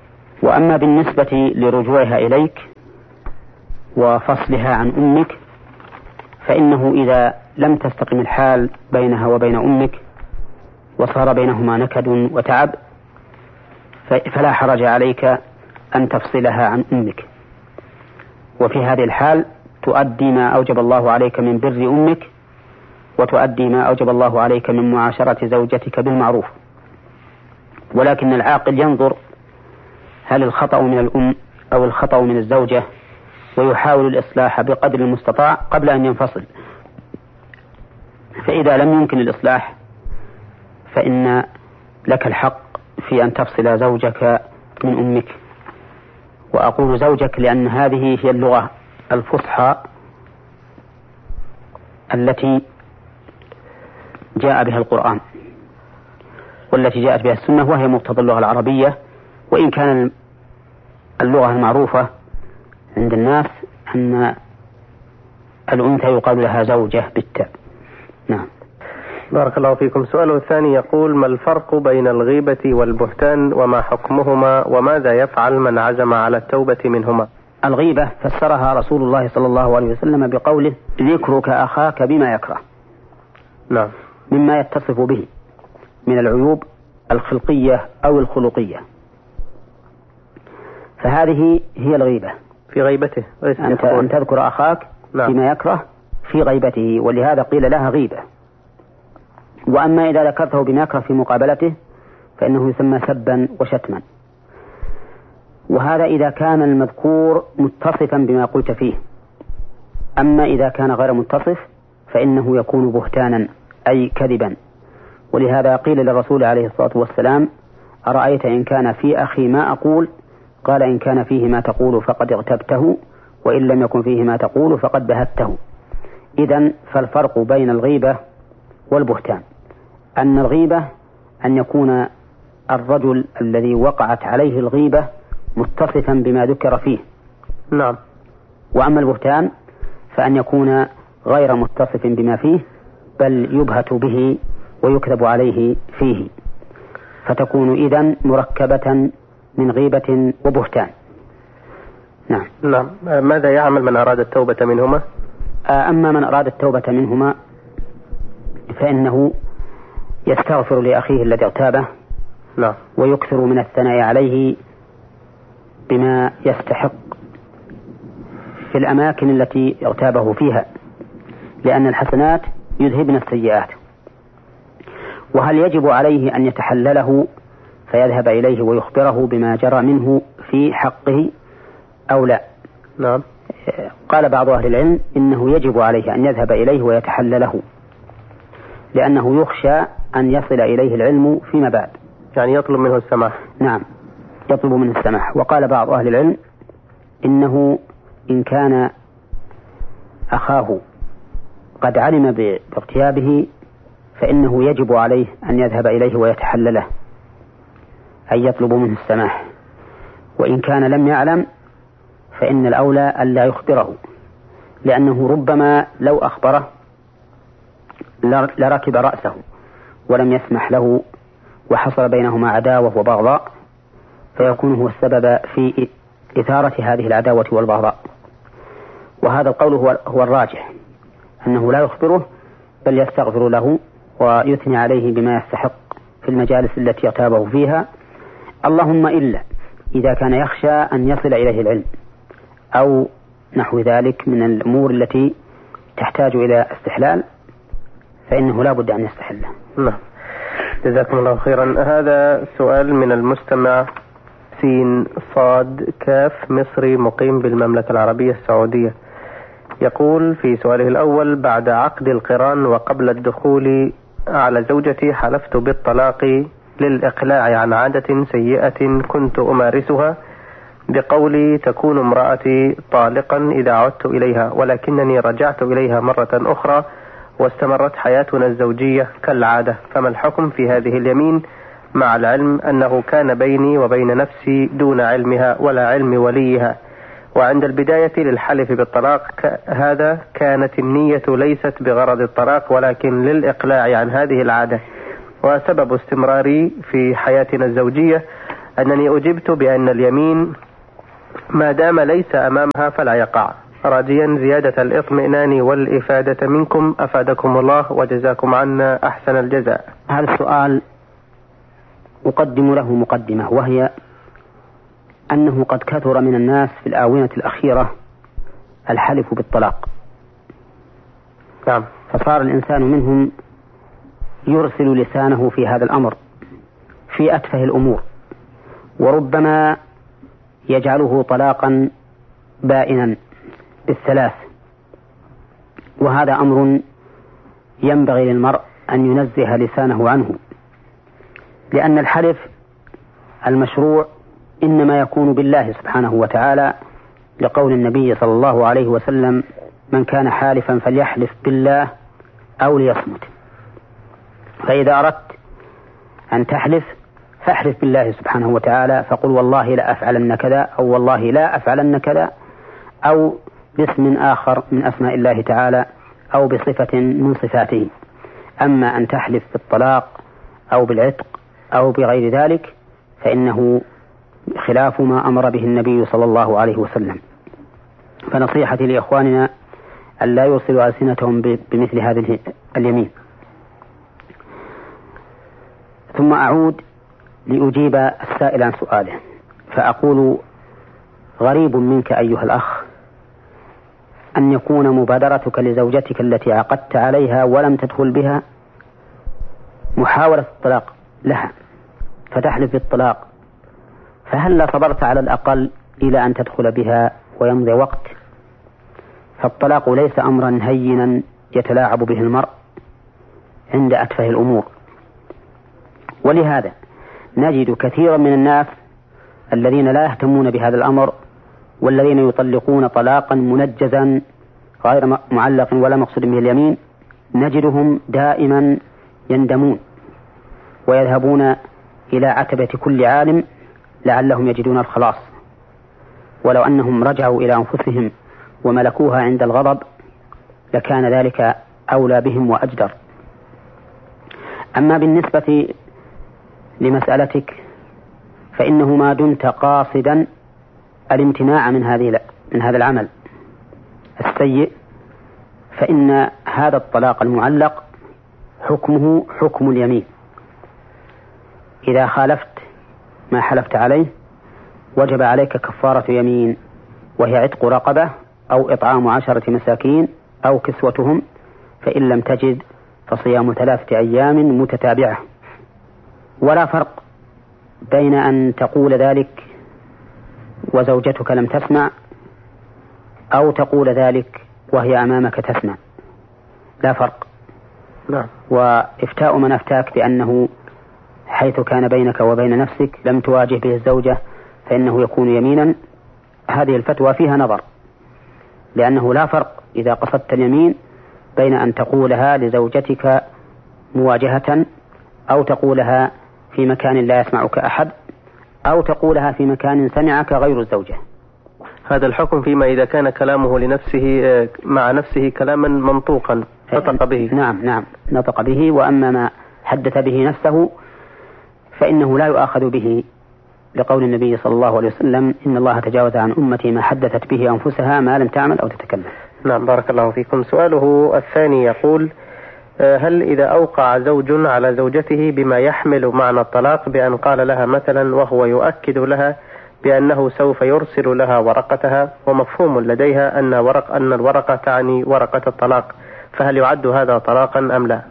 وأما بالنسبة لرجوعها إليك وفصلها عن أمك فإنه إذا لم تستقم الحال بينها وبين أمك وصار بينهما نكد وتعب فلا حرج عليك أن تفصلها عن أمك، وفي هذه الحال تؤدي ما أوجب الله عليك من بر أمك وتؤدي ما أوجب الله عليك من معاشرة زوجتك بالمعروف. ولكن العاقل ينظر هل الخطأ من الأم أو الخطأ من الزوجة ويحاول الإصلاح بقدر المستطاع قبل أن ينفصل. فإذا لم يمكن الإصلاح فإن لك الحق في أن تفصل زوجك من أمك. وأقول زوجك لأن هذه هي اللغة الفصحى التي جاء بها القرآن والتي جاءت بها السنة، وهي مقتضى اللغة العربية، وإن كان اللغة المعروفة عند الناس أن الأنثى يقال لها زوجة بالتاء. نعم. بارك الله فيكم. سؤاله الثاني يقول: ما الفرق بين الغيبة والبهتان وما حكمهما وماذا يفعل من عزم على التوبة منهما؟ الغيبة فسرها رسول الله صلى الله عليه وسلم بقوله: ذكرك أخاك بما يكره. نعم. مما يتصف به من العيوب الخلقية أو الخلقية، فهذه هي الغيبة في غيبته. أنت أن تذكر أخاك نعم. بما يكره في غيبته، ولهذا قيل لها غيبة. وأما إذا ذكرته بما يكره في مقابلته فإنه يسمى سبا وشتما. وهذا إذا كان المذكور متصفا بما قلت فيه. أما إذا كان غير متصف فإنه يكون بهتانا أي كذبا. ولهذا قيل للرسول عليه الصلاة والسلام: أرأيت إن كان في أخي ما أقول؟ قال: إن كان فيه ما تقول فقد اغتبته، وإن لم يكن فيه ما تقول فقد بهته. إذن فالفرق بين الغيبة والبهتان أن الغيبة أن يكون الرجل الذي وقعت عليه الغيبة متصفا بما ذكر فيه. نعم. وأما البهتان فأن يكون غير متصف بما فيه بل يبهت به ويكذب عليه فيه، فتكون إذن مركبة من غيبة وبهتان. نعم. نعم. ماذا يعمل من أراد التوبة منهما؟ أما من أراد التوبة منهما فإنه يستغفر لأخيه الذي اغتابه نعم. ويكثر من الثناء عليه بما يستحق في الأماكن التي اغتابه فيها، لأن الحسنات يذهبن السيئات. وهل يجب عليه أن يتحلله فيذهب إليه ويخبره بما جرى منه في حقه أو لا؟ نعم. قال بعض أهل العلم إنه يجب عليه أن يذهب إليه ويتحلله، لأنه يخشى أن يصل إليه العلم فيما بعد، يعني يطلب منه السماح. نعم، يطلب منه السماح. وقال بعض أهل العلم إنه إن كان أخاه قد علم باغتيابه فإنه يجب عليه أن يذهب إليه ويتحلله، أي يطلب منه السماح. وإن كان لم يعلم فإن الأولى ألا يخبره، لأنه ربما لو أخبره لركب رأسه ولم يسمح له وحصل بينهما عداوة وبغضاء، فيكون هو السبب في إثارة هذه العداوة والبغضاء. وهذا القول هو, هو الراجح، أنه لا يخبره بل يستغفر له ويثني عليه بما يستحق في المجالس التي يغتابه فيها، اللهم إلا إذا كان يخشى أن يصل إليه العلم أو نحو ذلك من الأمور التي تحتاج إلى استحلال، فإنه لا بد أن يستحله. نعم. جزاكم الله خيرا. هذا سؤال من المستمع سين صاد كاف مصري مقيم بالمملكة العربية السعودية. يقول في سؤاله الأول: بعد عقد القران وقبل الدخول على زوجتي حلفت بالطلاق للإقلاع عن عادة سيئة كنت أمارسها بقولي تكون امرأتي طالقا إذا عدت إليها، ولكنني رجعت إليها مرة أخرى واستمرت حياتنا الزوجية كالعادة، فما الحكم في هذه اليمين مع العلم أنه كان بيني وبين نفسي دون علمها ولا علم وليها، وعند البداية للحلف بالطلاق هذا كانت النية ليست بغرض الطلاق ولكن للإقلاع عن هذه العادة، وسبب استمراري في حياتنا الزوجية أنني أجبت بأن اليمين ما دام ليس أمامها فلا يقع، راجيا زيادة الإطمئنان والإفادة منكم أفادكم الله وجزاكم عنا أحسن الجزاء. هذا السؤال أقدم له مقدمة، وهي أنه قد كثر من الناس في الآونة الأخيرة الحلف بالطلاق. نعم. فصار الإنسان منهم يرسل لسانه في هذا الأمر في أتفه الأمور، وربما يجعله طلاقا بائنا بالثلاث، وهذا أمر ينبغي للمرء أن ينزه لسانه عنه، لأن الحلف المشروع إنما يكون بالله سبحانه وتعالى، لقول النبي صلى الله عليه وسلم: من كان حالفا فليحلف بالله أو ليصمت. فإذا أردت أن تحلف فاحلف بالله سبحانه وتعالى، فقل والله لا أفعلن كذا، أو والله لا أفعلن كذا، أو باسم آخر من أسماء الله تعالى، أو بصفة من صفاته. أما أن تحلف بالطلاق أو بالعتق أو بغير ذلك فإنه خلاف ما أمر به النبي صلى الله عليه وسلم. فنصيحتي لإخواننا أن لا يرسلوا ألسنتهم بمثل هذه اليمين. ثم أعود لأجيب السائل عن سؤاله، فأقول: غريب منك أيها الأخ أن يكون مبادرتك لزوجتك التي عقدت عليها ولم تدخل بها محاولة الطلاق لها فتحلف بالطلاق، فهل لا صبرت على الأقل إلى أن تدخل بها ويمضي وقت؟ فالطلاق ليس أمرا هينا يتلاعب به المرء عند أتفه الأمور. ولهذا نجد كثيرا من الناس الذين لا يهتمون بهذا الأمر، والذين يطلقون طلاقا منجزا غير معلق ولا مقصود به اليمين، نجدهم دائما يندمون ويذهبون إلى عتبة كل عالم لعلهم يجدون الخلاص، ولو أنهم رجعوا إلى أنفسهم وملكوها عند الغضب لكان ذلك أولى بهم وأجدر. أما بالنسبة لمسألتك فإنه ما دمت قاصدا الامتناع من هذه من هذا العمل السيء فإن هذا الطلاق المعلق حكمه حكم اليمين. إذا خالفت ما حلفت عليه وجب عليك كفارة يمين، وهي عتق رقبة أو إطعام عشرة مساكين أو كسوتهم، فإن لم تجد فصيام ثلاثة أيام متتابعة. ولا فرق بين أن تقول ذلك وزوجتك لم تسمع، أو تقول ذلك وهي أمامك تسمع، لا فرق. لا. وإفتاء من أفتاك بأنه حيث كان بينك وبين نفسك لم تواجه به الزوجة فإنه يكون يمينا، هذه الفتوى فيها نظر، لأنه لا فرق إذا قصدت اليمين بين أن تقولها لزوجتك مواجهة، أو تقولها في مكان لا يسمعك أحد، أو تقولها في مكان سمعك غير الزوجة. هذا الحكم فيما إذا كان كلامه لنفسه مع نفسه كلاما منطوقا نطق به. نعم نعم نطق به. وأما ما حدث به نفسه فإنه لا يؤاخذ به، لقول النبي صلى الله عليه وسلم: إن الله تجاوز عن أمتي ما حدثت به أنفسها ما لم تعمل أو تتكلم. نعم، بارك الله فيكم. سؤاله الثاني يقول: هل إذا أوقع زوج على زوجته بما يحمل معنى الطلاق بأن قال لها مثلا وهو يؤكد لها بأنه سوف يرسل لها ورقتها، ومفهوم لديها أن ورق أن الورقة تعني ورقة الطلاق، فهل يعد هذا طلاقا أم لا؟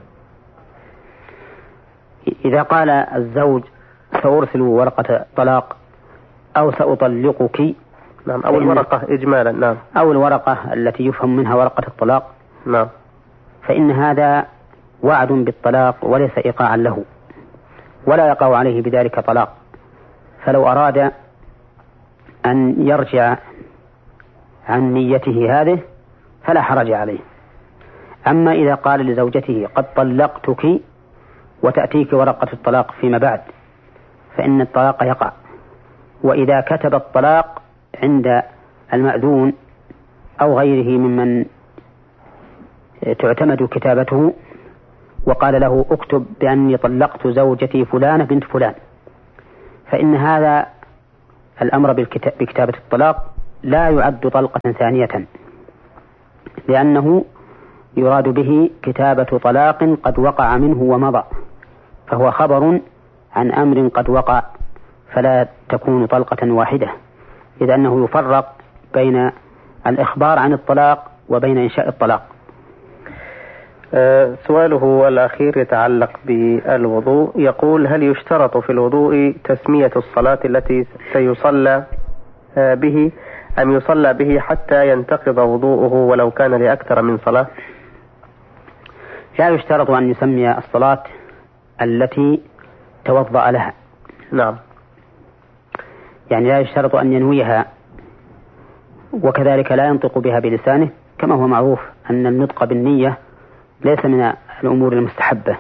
إذا قال الزوج سأرسل ورقة طلاق أو سأطلقك، نعم، أو الورقة إجمالا، نعم، أو الورقة التي يفهم منها ورقة الطلاق، نعم، فإن هذا وعد بالطلاق وليس إيقاعا له، ولا يقع عليه بذلك طلاق. فلو أراد أن يرجع عن نيته هذه فلا حرج عليه. أما إذا قال لزوجته قد طلقتك وتأتيك ورقة الطلاق فيما بعد فإن الطلاق يقع. وإذا كتب الطلاق عند المأذون أو غيره ممن تعتمد كتابته وقال له اكتب بأني طلقت زوجتي فلانة بنت فلان، فإن هذا الأمر بكتابة الطلاق لا يعد طلقة ثانية، لأنه يراد به كتابة طلاق قد وقع منه ومضى، فهو خبر عن أمر قد وقع، فلا تكون طلقة واحدة، إذ أنه يفرق بين الإخبار عن الطلاق وبين إنشاء الطلاق. أه سؤاله الأخير يتعلق بالوضوء، يقول: هل يشترط في الوضوء تسمية الصلاة التي سيصلى به أم يصلى به حتى ينتقض وضوءه ولو كان لأكثر من صلاة؟ لا يشترط أن يسمي الصلاة التي توضأ لها. نعم. يعني لا يشترط أن ينويها، وكذلك لا ينطق بها بلسانه، كما هو معروف أن النطق بالنية ليس من الأمور المستحبة،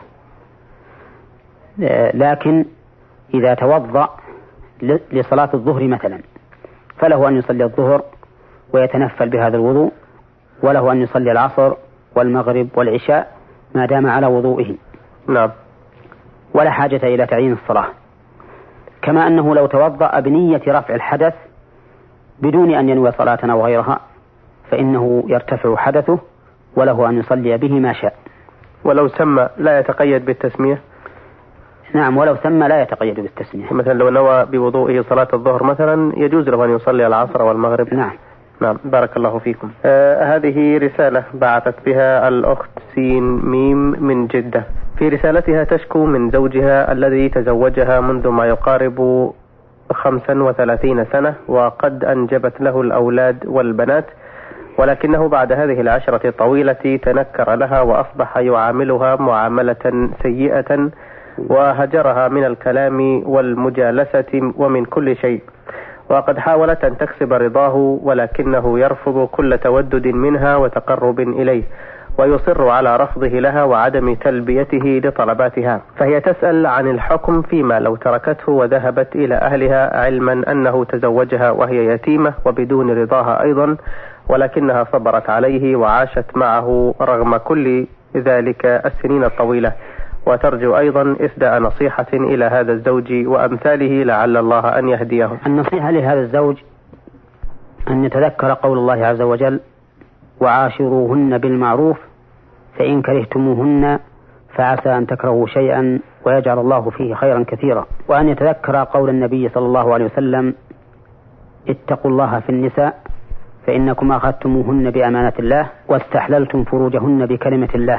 لكن إذا توضأ لصلاة الظهر مثلا فله أن يصلي الظهر ويتنفل بهذا الوضوء، وله أن يصلي العصر والمغرب والعشاء ما دام على وضوئه. نعم. ولا حاجة إلى تعيين الصلاة، كما أنه لو توضأ بنية رفع الحدث بدون أن ينوي صلاة أو غيرها فإنه يرتفع حدثه وله أن يصلي به ما شاء. ولو سمى لا يتقيد بالتسمية؟ نعم، ولو سمى لا يتقيد بالتسمية. مثلا لو نوى بوضوئه صلاة الظهر مثلا يجوز له أن يصلي العصر والمغرب. نعم. نعم، بارك الله فيكم. آه هذه رسالة بعثت بها الأخت سين ميم من جدة. في رسالتها تشكو من زوجها الذي تزوجها منذ ما يقارب خمسا وثلاثين سنة، وقد أنجبت له الأولاد والبنات، ولكنه بعد هذه العشرة الطويلة تنكر لها وأصبح يعاملها معاملة سيئة، وهجرها من الكلام والمجالسة ومن كل شيء، وقد حاولت أن تكسب رضاه ولكنه يرفض كل تودد منها وتقرب إليه، ويصر على رفضه لها وعدم تلبيته لطلباتها. فهي تسأل عن الحكم فيما لو تركته وذهبت إلى أهلها، علما أنه تزوجها وهي يتيمة وبدون رضاها أيضا، ولكنها صبرت عليه وعاشت معه رغم كل ذلك السنين الطويلة، وترجو أيضا إسداء نصيحة إلى هذا الزوج وأمثاله لعل الله أن يهديهم. النصيحة لهذا الزوج أن يتذكر قول الله عز وجل: وعاشروهن بالمعروف فإن كرهتموهن فعسى أن تكرهوا شيئا ويجعل الله فيه خيرا كثيرا، وأن يتذكر قول النبي صلى الله عليه وسلم: اتقوا الله في النساء فإنكم أخذتموهن بأمانة الله واستحللتم فروجهن بكلمة الله.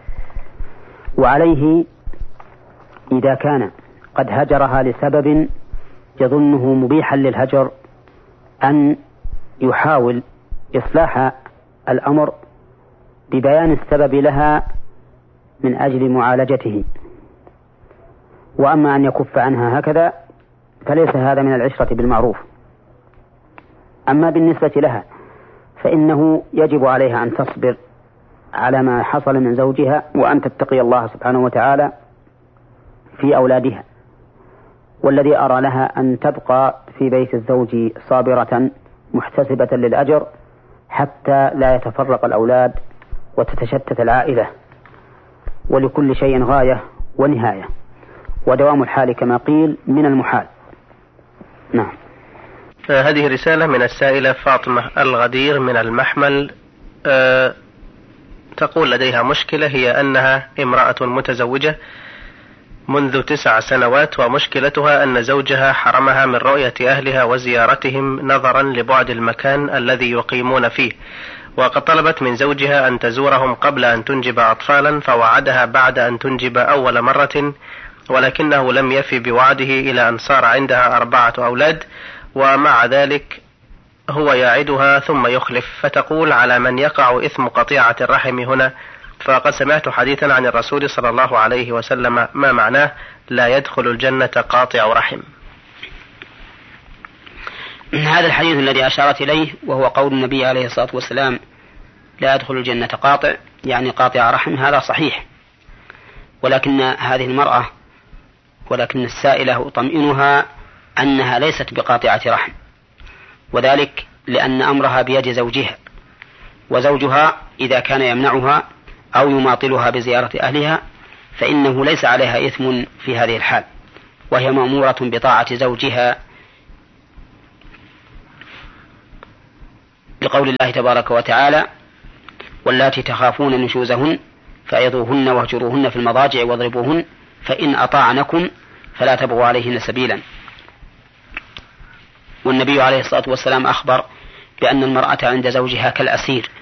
وعليه إذا كان قد هجرها لسبب يظنه مبيحا للهجر أن يحاول إصلاح الأمر ببيان السبب لها من أجل معالجته، وأما أن يكف عنها هكذا فليس هذا من العشرة بالمعروف. أما بالنسبة لها فإنه يجب عليها أن تصبر على ما حصل من زوجها، وأن تتقي الله سبحانه وتعالى في أولادها، والذي أرى لها أن تبقى في بيت الزوج صابرة محتسبة للأجر حتى لا يتفرق الأولاد وتتشتت العائلة، ولكل شيء غاية ونهاية، ودوام الحال كما قيل من المحال. نعم. هذه رسالة من السائلة فاطمة الغدير من المحمل. أه تقول لديها مشكلة، هي أنها امرأة متزوجة منذ تسع سنوات، ومشكلتها أن زوجها حرمها من رؤية أهلها وزيارتهم نظرا لبعد المكان الذي يقيمون فيه، وقد طلبت من زوجها أن تزورهم قبل أن تنجب أطفالا، فوعدها بعد أن تنجب أول مرة، ولكنه لم يفي بوعده إلى أن صار عندها أربعة أولاد، ومع ذلك هو يعدها ثم يخلف. فتقول: على من يقع إثم قطيعة الرحم هنا؟ فقد سمعت حديثا عن الرسول صلى الله عليه وسلم ما معناه: لا يدخل الجنة قاطع رحم. هذا الحديث الذي أشارت إليه وهو قول النبي عليه الصلاة والسلام: لا يدخل الجنة قاطع، يعني قاطع رحم، هذا صحيح، ولكن هذه المرأة ولكن السائلة أطمئنها أنها ليست بقاطعة رحم، وذلك لأن أمرها بيد زوجها، وزوجها إذا كان يمنعها أو يماطلها بزيارة أهلها فإنه ليس عليها إثم في هذه الحال، وهي مأمورة بطاعة زوجها لقول الله تبارك وتعالى: واللاتي تخافون نشوزهن فعظوهن واهجروهن في المضاجع واضربوهن فإن أطاعنكم فلا تبغوا عليهن سبيلا. والنبي عليه الصلاة والسلام أخبر بأن المرأة عند زوجها كالأسير،